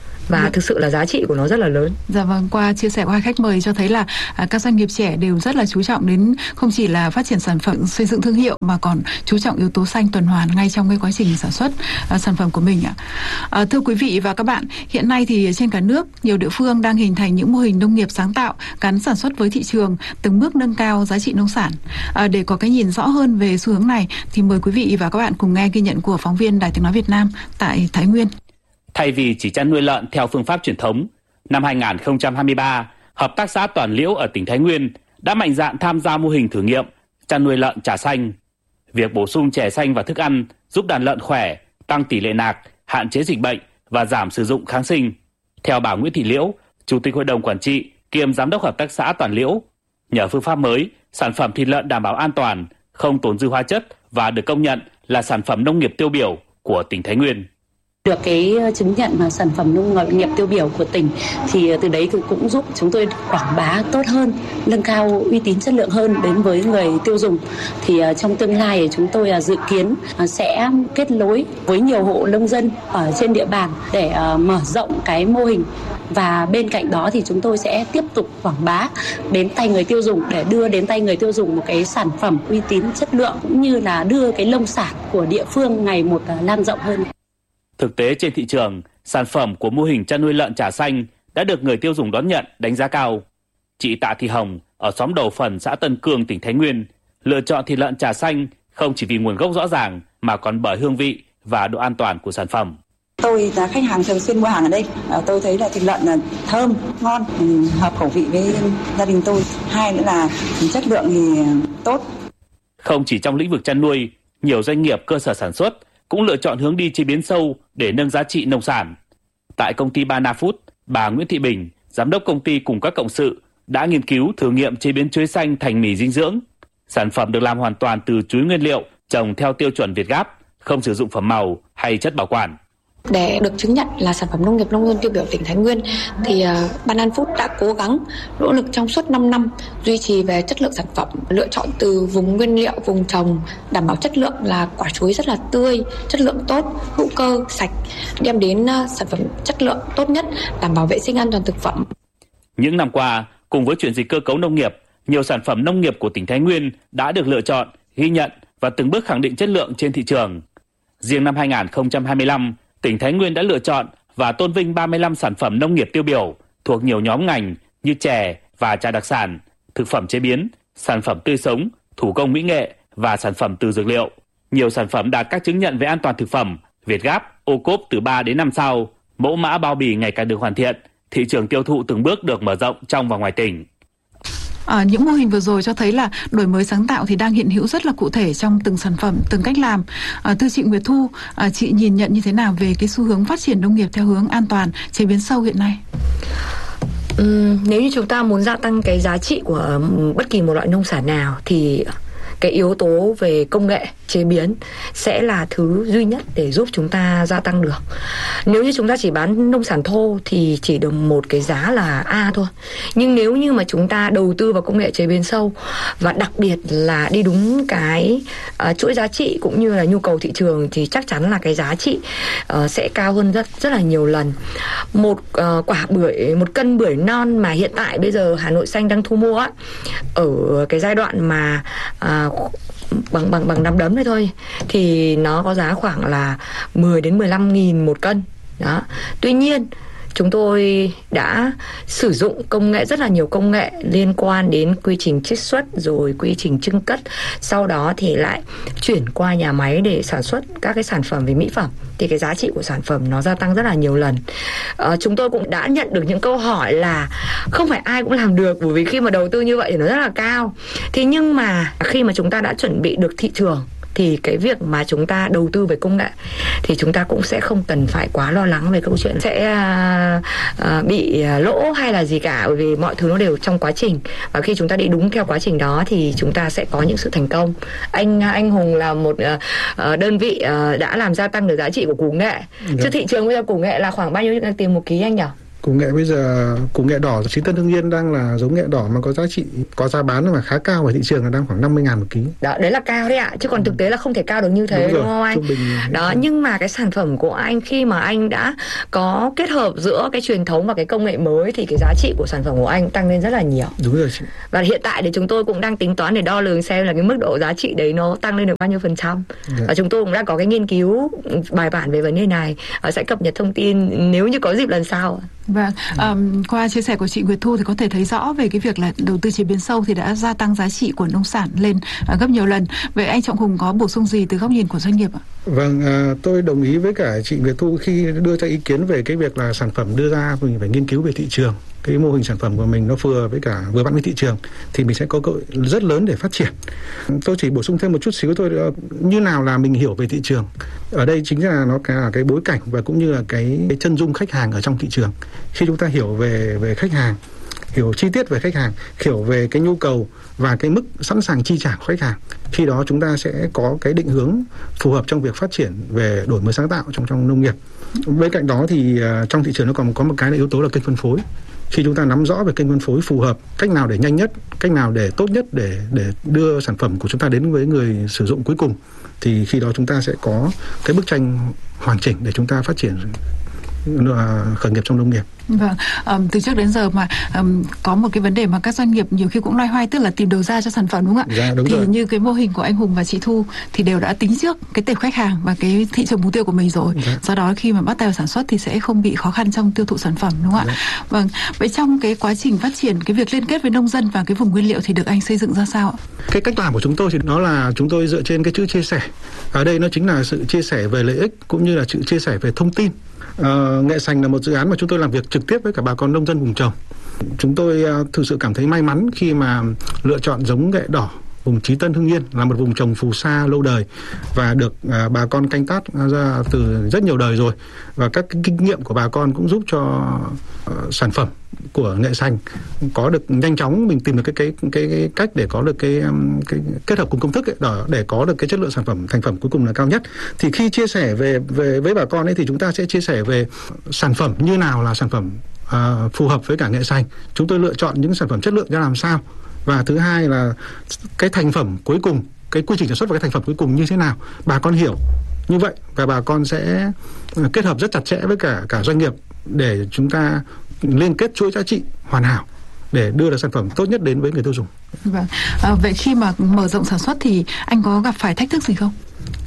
Và thực sự là giá trị của nó rất là lớn. Dạ vâng, qua chia sẻ của hai khách mời cho thấy là các doanh nghiệp trẻ đều rất là chú trọng đến không chỉ là phát triển sản phẩm, xây dựng thương hiệu mà còn chú trọng yếu tố xanh tuần hoàn ngay trong cái quá trình sản xuất sản phẩm của mình ạ. Thưa quý vị và các bạn, hiện nay thì trên cả nước nhiều địa phương đang hình thành những mô hình nông nghiệp sáng tạo gắn sản xuất với thị trường, từng bước nâng cao giá trị nông sản. Để có cái nhìn rõ hơn về xu hướng này thì mời quý vị và các bạn cùng nghe ghi nhận của phóng viên Đài Tiếng nói Việt Nam tại Thái Nguyên. Thay vì chỉ chăn nuôi lợn theo phương pháp truyền thống, năm 2023, Hợp tác xã Toàn Liễu ở tỉnh Thái Nguyên đã mạnh dạn tham gia mô hình thử nghiệm chăn nuôi lợn trà xanh. Việc bổ sung chè xanh vào thức ăn giúp đàn lợn khỏe, tăng tỷ lệ nạc, hạn chế dịch bệnh và giảm sử dụng kháng sinh. Theo bà Nguyễn Thị Liễu, Chủ tịch Hội đồng Quản trị kiêm Giám đốc Hợp tác xã Toàn Liễu, nhờ phương pháp mới, sản phẩm thịt lợn đảm bảo an toàn, không tồn dư hóa chất và được công nhận là sản phẩm nông nghiệp tiêu biểu của tỉnh Thái Nguyên. Được cái chứng nhận sản phẩm nông nghiệp tiêu biểu của tỉnh thì từ đấy cũng giúp chúng tôi quảng bá tốt hơn, nâng cao uy tín chất lượng hơn đến với người tiêu dùng. Thì trong tương lai chúng tôi dự kiến sẽ kết nối với nhiều hộ nông dân ở trên địa bàn để mở rộng cái mô hình. Và bên cạnh đó thì chúng tôi sẽ tiếp tục quảng bá đến tay người tiêu dùng để đưa đến tay người tiêu dùng một cái sản phẩm uy tín chất lượng, cũng như là đưa cái nông sản của địa phương ngày một lan rộng hơn. Thực tế trên thị trường, sản phẩm của mô hình chăn nuôi lợn trà xanh đã được người tiêu dùng đón nhận, đánh giá cao. Chị Tạ Thị Hồng ở xóm Đầu Phần, xã Tân Cương, tỉnh Thái Nguyên lựa chọn thịt lợn trà xanh không chỉ vì nguồn gốc rõ ràng mà còn bởi hương vị và độ an toàn của sản phẩm. Tôi là khách hàng thường xuyên mua hàng ở đây. Tôi thấy là thịt lợn là thơm, ngon, hợp khẩu vị với gia đình tôi. Hai nữa là chất lượng thì tốt. Không chỉ trong lĩnh vực chăn nuôi, nhiều doanh nghiệp cơ sở sản xuất cũng lựa chọn hướng đi chế biến sâu để nâng giá trị nông sản. Tại công ty Bana Food, bà Nguyễn Thị Bình, giám đốc công ty cùng các cộng sự đã nghiên cứu thử nghiệm chế biến chuối xanh thành mì dinh dưỡng. Sản phẩm được làm hoàn toàn từ chuối nguyên liệu, trồng theo tiêu chuẩn Việt Gáp, không sử dụng phẩm màu hay chất bảo quản. Để được chứng nhận là sản phẩm nông nghiệp nông thôn tiêu biểu tỉnh Thái Nguyên thì Bana Food đã cố gắng nỗ lực trong suốt 5 năm duy trì về chất lượng sản phẩm, lựa chọn từ vùng nguyên liệu, vùng trồng, đảm bảo chất lượng là quả chuối rất là tươi, chất lượng tốt, hữu cơ, sạch, đem đến sản phẩm chất lượng tốt nhất, đảm bảo vệ sinh an toàn thực phẩm. Những năm qua, cùng với chuyển dịch cơ cấu nông nghiệp, nhiều sản phẩm nông nghiệp của tỉnh Thái Nguyên đã được lựa chọn, ghi nhận và từng bước khẳng định chất lượng trên thị trường. Riêng năm 2025, tỉnh Thái Nguyên đã lựa chọn và tôn vinh 35 sản phẩm nông nghiệp tiêu biểu thuộc nhiều nhóm ngành như chè và trà đặc sản, thực phẩm chế biến, sản phẩm tươi sống, thủ công mỹ nghệ và sản phẩm từ dược liệu. Nhiều sản phẩm đạt các chứng nhận về an toàn thực phẩm Việt Gáp, ô cốp từ 3 đến 5 sao, mẫu mã bao bì ngày càng được hoàn thiện, thị trường tiêu thụ từng bước được mở rộng trong và ngoài tỉnh. Những mô hình vừa rồi cho thấy là đổi mới sáng tạo thì đang hiện hữu rất là cụ thể trong từng sản phẩm, từng cách làm. Thưa chị Nguyệt Thu, chị nhìn nhận như thế nào về cái xu hướng phát triển nông nghiệp theo hướng an toàn, chế biến sâu hiện nay? Nếu như chúng ta muốn gia tăng cái giá trị của bất kỳ một loại nông sản nào thì cái yếu tố về công nghệ chế biến sẽ là thứ duy nhất để giúp chúng ta gia tăng được. Nếu như chúng ta chỉ bán nông sản thô thì chỉ được một cái giá là A thôi. Nhưng nếu như mà chúng ta đầu tư vào công nghệ chế biến sâu và đặc biệt là đi đúng cái chuỗi giá trị cũng như là nhu cầu thị trường thì chắc chắn là cái giá trị sẽ cao hơn rất là nhiều lần. Một quả bưởi, một cân bưởi non mà hiện tại bây giờ Hà Nội Xanh đang thu mua á, ở cái giai đoạn mà bằng nắm đấm này thôi thì nó có giá khoảng là 10 đến 15 nghìn một cân đó. Tuy nhiên chúng tôi đã sử dụng công nghệ, rất là nhiều công nghệ liên quan đến quy trình chiết xuất rồi quy trình chưng cất, sau đó thì lại chuyển qua nhà máy để sản xuất các cái sản phẩm về mỹ phẩm thì cái giá trị của sản phẩm nó gia tăng rất là nhiều lần. Chúng tôi cũng đã nhận được những câu hỏi là không phải ai cũng làm được, bởi vì khi mà đầu tư như vậy thì nó rất là cao. Thế nhưng mà khi mà chúng ta đã chuẩn bị được thị trường thì cái việc mà chúng ta đầu tư về công nghệ thì chúng ta cũng sẽ không cần phải quá lo lắng về câu chuyện sẽ bị lỗ hay là gì cả, bởi vì mọi thứ nó đều trong quá trình, và khi chúng ta đi đúng theo quá trình đó thì chúng ta sẽ có những sự thành công. Anh Hùng là một đơn vị đã làm gia tăng được giá trị của củ nghệ. Chứ thị trường bây giờ củ nghệ là khoảng bao nhiêu tiền một ký anh nhỉ? Củ nghệ bây giờ, củ nghệ đỏ Chí Tân Hưng Yên đang là giống nghệ đỏ mà có giá trị, có giá bán mà khá cao ở thị trường, là đang khoảng 50.000 một ký. Đó, đấy là cao đấy ạ, chứ còn thực tế là không thể cao được như thế, đúng không anh? Đó, nhưng mà cái sản phẩm của anh khi mà anh đã có kết hợp giữa cái truyền thống và cái công nghệ mới thì cái giá trị của sản phẩm của anh tăng lên rất là nhiều. Đúng rồi chị. Và hiện tại thì chúng tôi cũng đang tính toán để đo lường xem là cái mức độ giá trị đấy nó tăng lên được bao nhiêu %. Và chúng tôi cũng đã có cái nghiên cứu bài bản về vấn đề này, sẽ cập nhật thông tin nếu như có dịp lần sau. Vâng, qua chia sẻ của chị Nguyệt Thu thì có thể thấy rõ về cái việc là đầu tư chế biến sâu thì đã gia tăng giá trị của nông sản lên gấp nhiều lần. Vậy anh Trọng Hùng có bổ sung gì từ góc nhìn của doanh nghiệp ạ? Vâng, tôi đồng ý với cả chị Nguyệt Thu khi đưa ra ý kiến về cái việc là sản phẩm đưa ra mình phải nghiên cứu về thị trường. Cái mô hình sản phẩm của mình nó vừa vặn với thị trường thì mình sẽ có cơ hội rất lớn để phát triển. Tôi chỉ bổ sung thêm một chút xíu thôi, như nào là mình hiểu về thị trường. Ở đây chính là nó cả cái bối cảnh và cũng như là cái chân dung khách hàng ở trong thị trường. Khi chúng ta hiểu về khách hàng, hiểu chi tiết về khách hàng, hiểu về cái nhu cầu và cái mức sẵn sàng chi trả của khách hàng, khi đó chúng ta sẽ có cái định hướng phù hợp trong việc phát triển về đổi mới sáng tạo trong nông nghiệp. Bên cạnh đó thì trong thị trường nó còn có một cái là yếu tố là kênh phân phối. Khi chúng ta nắm rõ về kênh phân phối phù hợp, cách nào để nhanh nhất, cách nào để tốt nhất để đưa sản phẩm của chúng ta đến với người sử dụng cuối cùng, thì khi đó chúng ta sẽ có cái bức tranh hoàn chỉnh để chúng ta phát triển khởi nghiệp trong nông nghiệp. Vâng, từ trước đến giờ mà có một cái vấn đề mà các doanh nghiệp nhiều khi cũng loay hoay, tức là tìm đầu ra cho sản phẩm, đúng không ạ? Dạ, đúng thì rồi. Như cái mô hình của anh Hùng và chị Thu thì đều đã tính trước cái tệp khách hàng và cái thị trường mục tiêu của mình rồi. Dạ. Do đó khi mà bắt tay vào sản xuất thì sẽ không bị khó khăn trong tiêu thụ sản phẩm, đúng không ạ? Dạ. Vâng, vậy trong cái quá trình phát triển cái việc liên kết với nông dân và cái vùng nguyên liệu thì được anh xây dựng ra sao ạ? Cái cách làm của chúng tôi thì nó là chúng tôi dựa trên cái chữ chia sẻ. Ở đây nó chính là sự chia sẻ về lợi ích cũng như là sự chia sẻ về thông tin. Nghệ Sành là một dự án mà chúng tôi làm việc trực tiếp với cả bà con nông dân vùng trồng. Chúng tôi thực sự cảm thấy may mắn khi mà lựa chọn giống nghệ đỏ vùng Chí Tân Hưng Yên là một vùng trồng phù sa lâu đời và được bà con canh tác ra từ rất nhiều đời rồi, và các kinh nghiệm của bà con cũng giúp cho sản phẩm của Nghệ Sành có được nhanh chóng, mình tìm được cái cách để có được cái kết hợp cùng công thức ấy, để có được cái chất lượng sản phẩm, thành phẩm cuối cùng là cao nhất. Thì khi chia sẻ về với bà con ấy thì chúng ta sẽ chia sẻ về sản phẩm như nào là sản phẩm phù hợp với cả Nghệ Sành. Chúng tôi lựa chọn những sản phẩm chất lượng ra làm sao, và thứ hai là cái thành phẩm cuối cùng, cái quy trình sản xuất và cái thành phẩm cuối cùng như thế nào, bà con hiểu như vậy và bà con sẽ kết hợp rất chặt chẽ với cả doanh nghiệp để chúng ta liên kết chuỗi giá trị hoàn hảo để đưa được sản phẩm tốt nhất đến với người tiêu dùng. Vâng. Vậy khi mà mở rộng sản xuất thì anh có gặp phải thách thức gì không?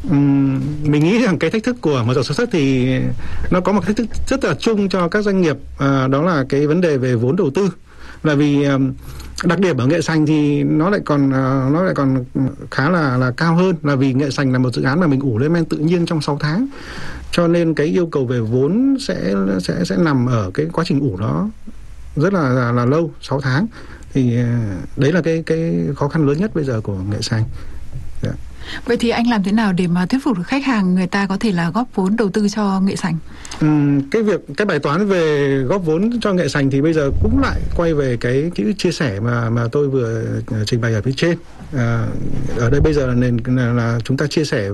Mình nghĩ rằng cái thách thức của mở rộng sản xuất thì nó có một thách thức rất là chung cho các doanh nghiệp, đó là cái vấn đề về vốn đầu tư. Là vì đặc điểm ở Nghệ Sành thì nó lại còn khá là cao hơn, là vì Nghệ Sành là một dự án mà mình ủ lên men tự nhiên trong 6 tháng, cho nên cái yêu cầu về vốn sẽ nằm ở cái quá trình ủ đó rất là lâu, 6 tháng. Thì đấy là cái khó khăn lớn nhất bây giờ của Nghệ Sành. Yeah. Vậy thì anh làm thế nào để mà thuyết phục được khách hàng người ta có thể là góp vốn đầu tư cho Nghệ Sành? Cái bài toán về góp vốn cho Nghệ Sành thì bây giờ cũng lại quay về cái chia sẻ mà tôi vừa trình bày ở phía trên. Ở đây bây giờ là chúng ta chia sẻ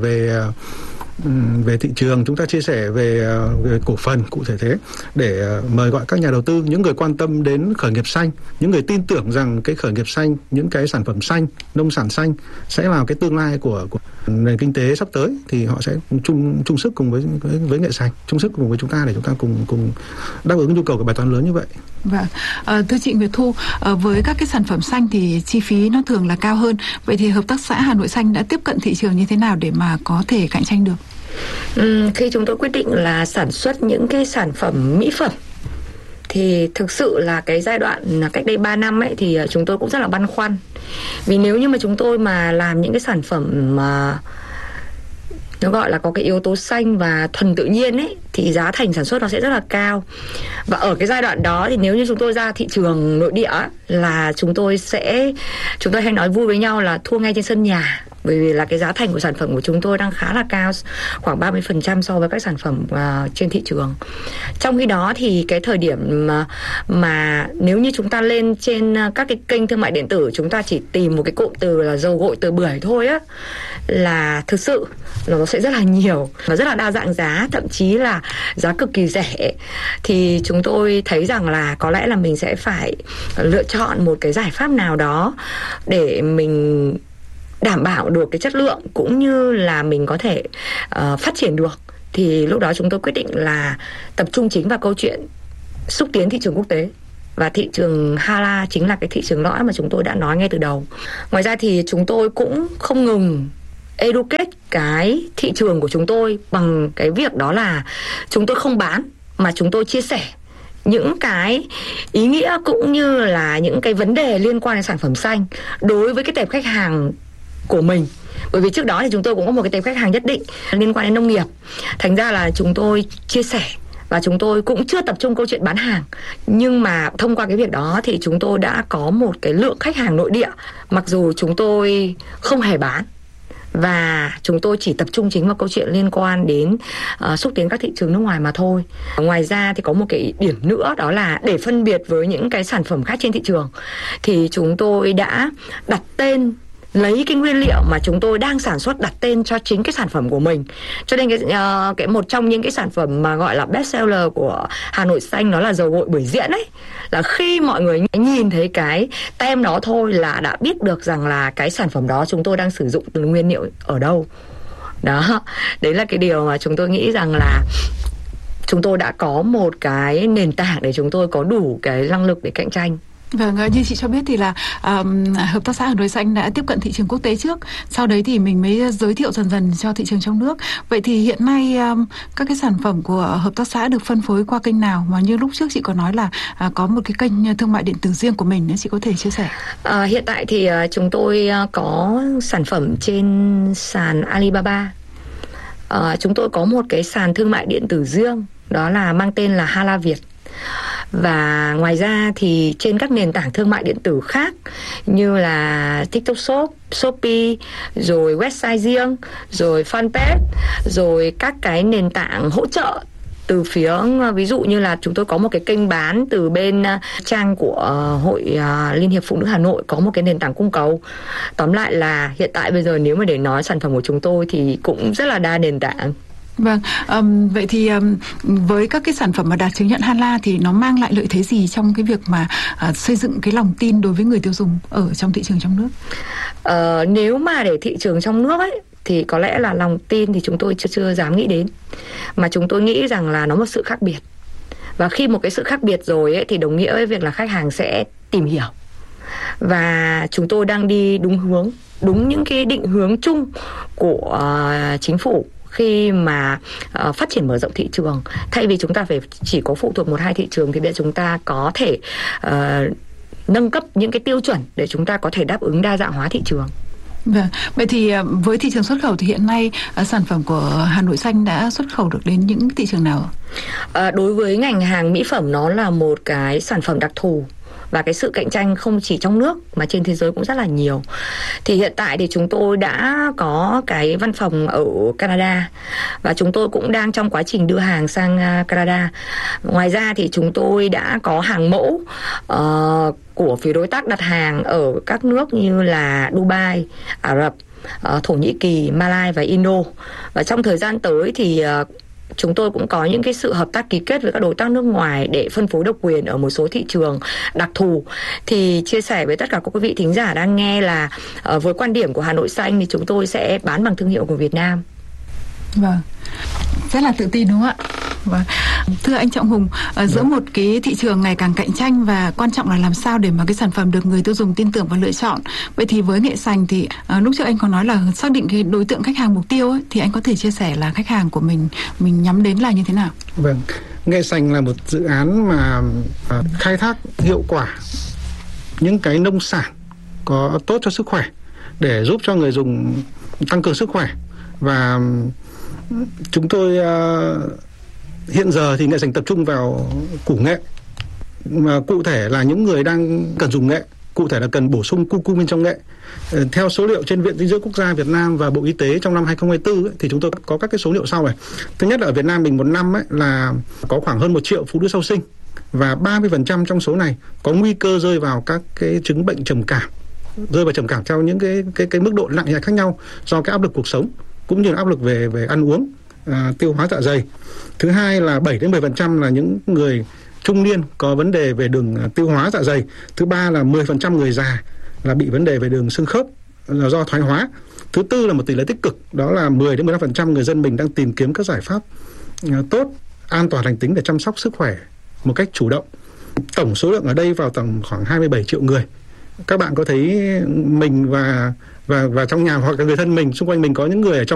về thị trường, chúng ta chia sẻ về cổ phần, cụ thể thế, để mời gọi các nhà đầu tư, những người quan tâm đến khởi nghiệp xanh, những người tin tưởng rằng cái khởi nghiệp xanh, những cái sản phẩm xanh, nông sản xanh sẽ là cái tương lai của nền kinh tế sắp tới, thì họ sẽ chung sức cùng với Nghệ Sành, chung sức cùng với chúng ta để chúng ta cùng đáp ứng nhu cầu của bài toán lớn như vậy. Vâng, thưa chị Nguyệt Thu, với các cái sản phẩm xanh thì chi phí nó thường là cao hơn. Vậy thì hợp tác xã Hà Nội Xanh đã tiếp cận thị trường như thế nào để mà có thể cạnh tranh được? Khi chúng tôi quyết định là sản xuất những cái sản phẩm mỹ phẩm thì thực sự là cái giai đoạn cách đây 3 năm ấy thì chúng tôi cũng rất là băn khoăn. Vì nếu như mà chúng tôi mà làm những cái sản phẩm mà nó gọi là có cái yếu tố xanh và thuần tự nhiên ấy thì giá thành sản xuất nó sẽ rất là cao. Và ở cái giai đoạn đó thì nếu như chúng tôi ra thị trường nội địa là chúng tôi hay nói vui với nhau là thua ngay trên sân nhà. bởi vì là cái giá thành của sản phẩm của chúng tôi đang khá là cao, khoảng 30% so với các sản phẩm trên thị trường. Trong khi đó thì cái thời điểm mà nếu như chúng ta lên trên các cái kênh thương mại điện tử, chúng ta chỉ tìm một cái cụm từ là dầu gội từ bưởi thôi á, là thực sự nó sẽ rất là nhiều và rất là đa dạng giá, thậm chí là giá cực kỳ rẻ. Thì chúng tôi thấy rằng là có lẽ là mình sẽ phải lựa chọn một cái giải pháp nào đó để mình đảm bảo được cái chất lượng cũng như là mình có thể phát triển được. Thì lúc đó chúng tôi quyết định là tập trung chính vào câu chuyện xúc tiến thị trường quốc tế. Và thị trường Hala chính là cái thị trường lõi mà chúng tôi đã nói ngay từ đầu. Ngoài ra thì chúng tôi cũng không ngừng educate cái thị trường của chúng tôi bằng cái việc đó là chúng tôi không bán mà chúng tôi chia sẻ những cái ý nghĩa cũng như là những cái vấn đề liên quan đến sản phẩm xanh đối với cái tệp khách hàng của mình. Bởi vì trước đó thì chúng tôi cũng có một cái tệp khách hàng nhất định liên quan đến nông nghiệp. Thành ra là chúng tôi chia sẻ và chúng tôi cũng chưa tập trung câu chuyện bán hàng. Nhưng mà thông qua cái việc đó thì chúng tôi đã có một cái lượng khách hàng nội địa, mặc dù chúng tôi không hề bán. Và chúng tôi chỉ tập trung chính vào câu chuyện liên quan đến xúc tiến các thị trường nước ngoài mà thôi. Ngoài ra thì có một cái điểm nữa, đó là để phân biệt với những cái sản phẩm khác trên thị trường thì chúng tôi đã đặt tên, lấy cái nguyên liệu mà chúng tôi đang sản xuất đặt tên cho chính cái sản phẩm của mình. Cho nên cái một trong những cái sản phẩm mà gọi là best seller của Hà Nội Xanh đó là dầu gội bưởi diễn ấy, là khi mọi người nhìn thấy cái tem đó thôi là đã biết được rằng là cái sản phẩm đó chúng tôi đang sử dụng từ nguyên liệu ở đâu. Đó, đấy là cái điều mà chúng tôi nghĩ rằng là chúng tôi đã có một cái nền tảng để chúng tôi có đủ cái năng lực để cạnh tranh. Vâng, như chị cho biết thì là hợp tác xã Hà Nội Xanh đã tiếp cận thị trường quốc tế trước, sau đấy thì mình mới giới thiệu dần dần cho thị trường trong nước. Vậy thì hiện nay các cái sản phẩm của hợp tác xã được phân phối qua kênh nào, mà như lúc trước chị có nói là có một cái kênh thương mại điện tử riêng của mình nữa, chị có thể chia sẻ? Hiện tại thì chúng tôi có sản phẩm trên sàn Alibaba. Chúng tôi có một cái sàn thương mại điện tử riêng, đó là mang tên là Hala Việt. Và ngoài ra thì trên các nền tảng thương mại điện tử khác như là TikTok Shop, Shopee, rồi website riêng, rồi fanpage, rồi các cái nền tảng hỗ trợ từ phía, ví dụ như là chúng tôi có một cái kênh bán từ bên trang của Hội Liên hiệp Phụ nữ Hà Nội, có một cái nền tảng cung cầu. Tóm lại là hiện tại bây giờ nếu mà để nói sản phẩm của chúng tôi thì cũng rất là đa nền tảng. Vâng, vậy thì với các cái sản phẩm mà đạt chứng nhận Hala thì nó mang lại lợi thế gì trong cái việc mà xây dựng cái lòng tin đối với người tiêu dùng ở trong thị trường trong nước? Nếu mà để thị trường trong nước ấy thì có lẽ là lòng tin thì chúng tôi chưa dám nghĩ đến, mà chúng tôi nghĩ rằng là nó một sự khác biệt. Và khi một cái sự khác biệt rồi ấy, thì đồng nghĩa với việc là khách hàng sẽ tìm hiểu. Và chúng tôi đang đi đúng hướng, đúng những cái định hướng chung của chính phủ khi mà phát triển mở rộng thị trường. Thay vì chúng ta phải chỉ có phụ thuộc một hai thị trường thì bây giờ chúng ta có thể nâng cấp những cái tiêu chuẩn để chúng ta có thể đáp ứng đa dạng hóa thị trường. Vâng, vậy thì với thị trường xuất khẩu thì hiện nay sản phẩm của Hà Nội Xanh đã xuất khẩu được đến những thị trường nào? Đối với ngành hàng mỹ phẩm, nó là một cái sản phẩm đặc thù và cái sự cạnh tranh không chỉ trong nước mà trên thế giới cũng rất là nhiều. Thì hiện tại thì chúng tôi đã có cái văn phòng ở Canada và chúng tôi cũng đang trong quá trình đưa hàng sang Canada. Ngoài ra thì chúng tôi đã có hàng mẫu của phía đối tác đặt hàng ở các nước như là Dubai, Ả Rập, Thổ Nhĩ Kỳ, Malai và Indo. Và trong thời gian tới thì chúng tôi cũng có những cái sự hợp tác ký kết với các đối tác nước ngoài để phân phối độc quyền ở một số thị trường đặc thù. Thì chia sẻ với tất cả các quý vị thính giả đang nghe là với quan điểm của Hà Nội Xanh thì chúng tôi sẽ bán bằng thương hiệu của Việt Nam. Vâng, rất là tự tin đúng không ạ? Vâng. Thưa anh Trọng Hùng, giữa một cái thị trường ngày càng cạnh tranh và quan trọng là làm sao để mà cái sản phẩm được người tiêu dùng tin tưởng và lựa chọn. Vậy thì với Nghệ Sành thì lúc trước anh có nói là xác định cái đối tượng khách hàng mục tiêu ấy, thì anh có thể chia sẻ là khách hàng của mình nhắm đến là như thế nào? Vâng, Nghệ Sành là một dự án mà khai thác hiệu quả những cái nông sản có tốt cho sức khỏe để giúp cho người dùng tăng cường sức khỏe. Và chúng tôi hiện giờ thì Nghệ Sành tập trung vào củ nghệ, mà cụ thể là những người đang cần dùng nghệ cụ thể là cần bổ sung curcumin trong nghệ. Theo số liệu trên Viện Dinh dưỡng Quốc gia Việt Nam và Bộ Y tế trong năm 2024 thì chúng tôi có các cái số liệu sau này. Thứ nhất là ở Việt Nam mình một năm là có khoảng hơn 1 triệu phụ nữ sau sinh, và 30% trong số này có nguy cơ rơi vào các cái chứng bệnh trầm cảm, theo những cái mức độ nặng nhẹ khác nhau do cái áp lực cuộc sống cũng như là áp lực về ăn uống, tiêu hóa dạ dày. Thứ hai là 7-10% là những người trung niên có vấn đề về đường tiêu hóa dạ dày. Thứ ba là 10% người già là bị vấn đề về đường xương khớp là do thoái hóa. Thứ tư là một tỷ lệ tích cực, đó là 10-15% người dân mình đang tìm kiếm các giải pháp tốt, an toàn lành tính để chăm sóc sức khỏe một cách chủ động. Tổng số lượng ở đây vào tầm khoảng 27 triệu người. Các bạn có thấy mình và trong nhà hoặc là người thân mình xung quanh mình có những người ở trong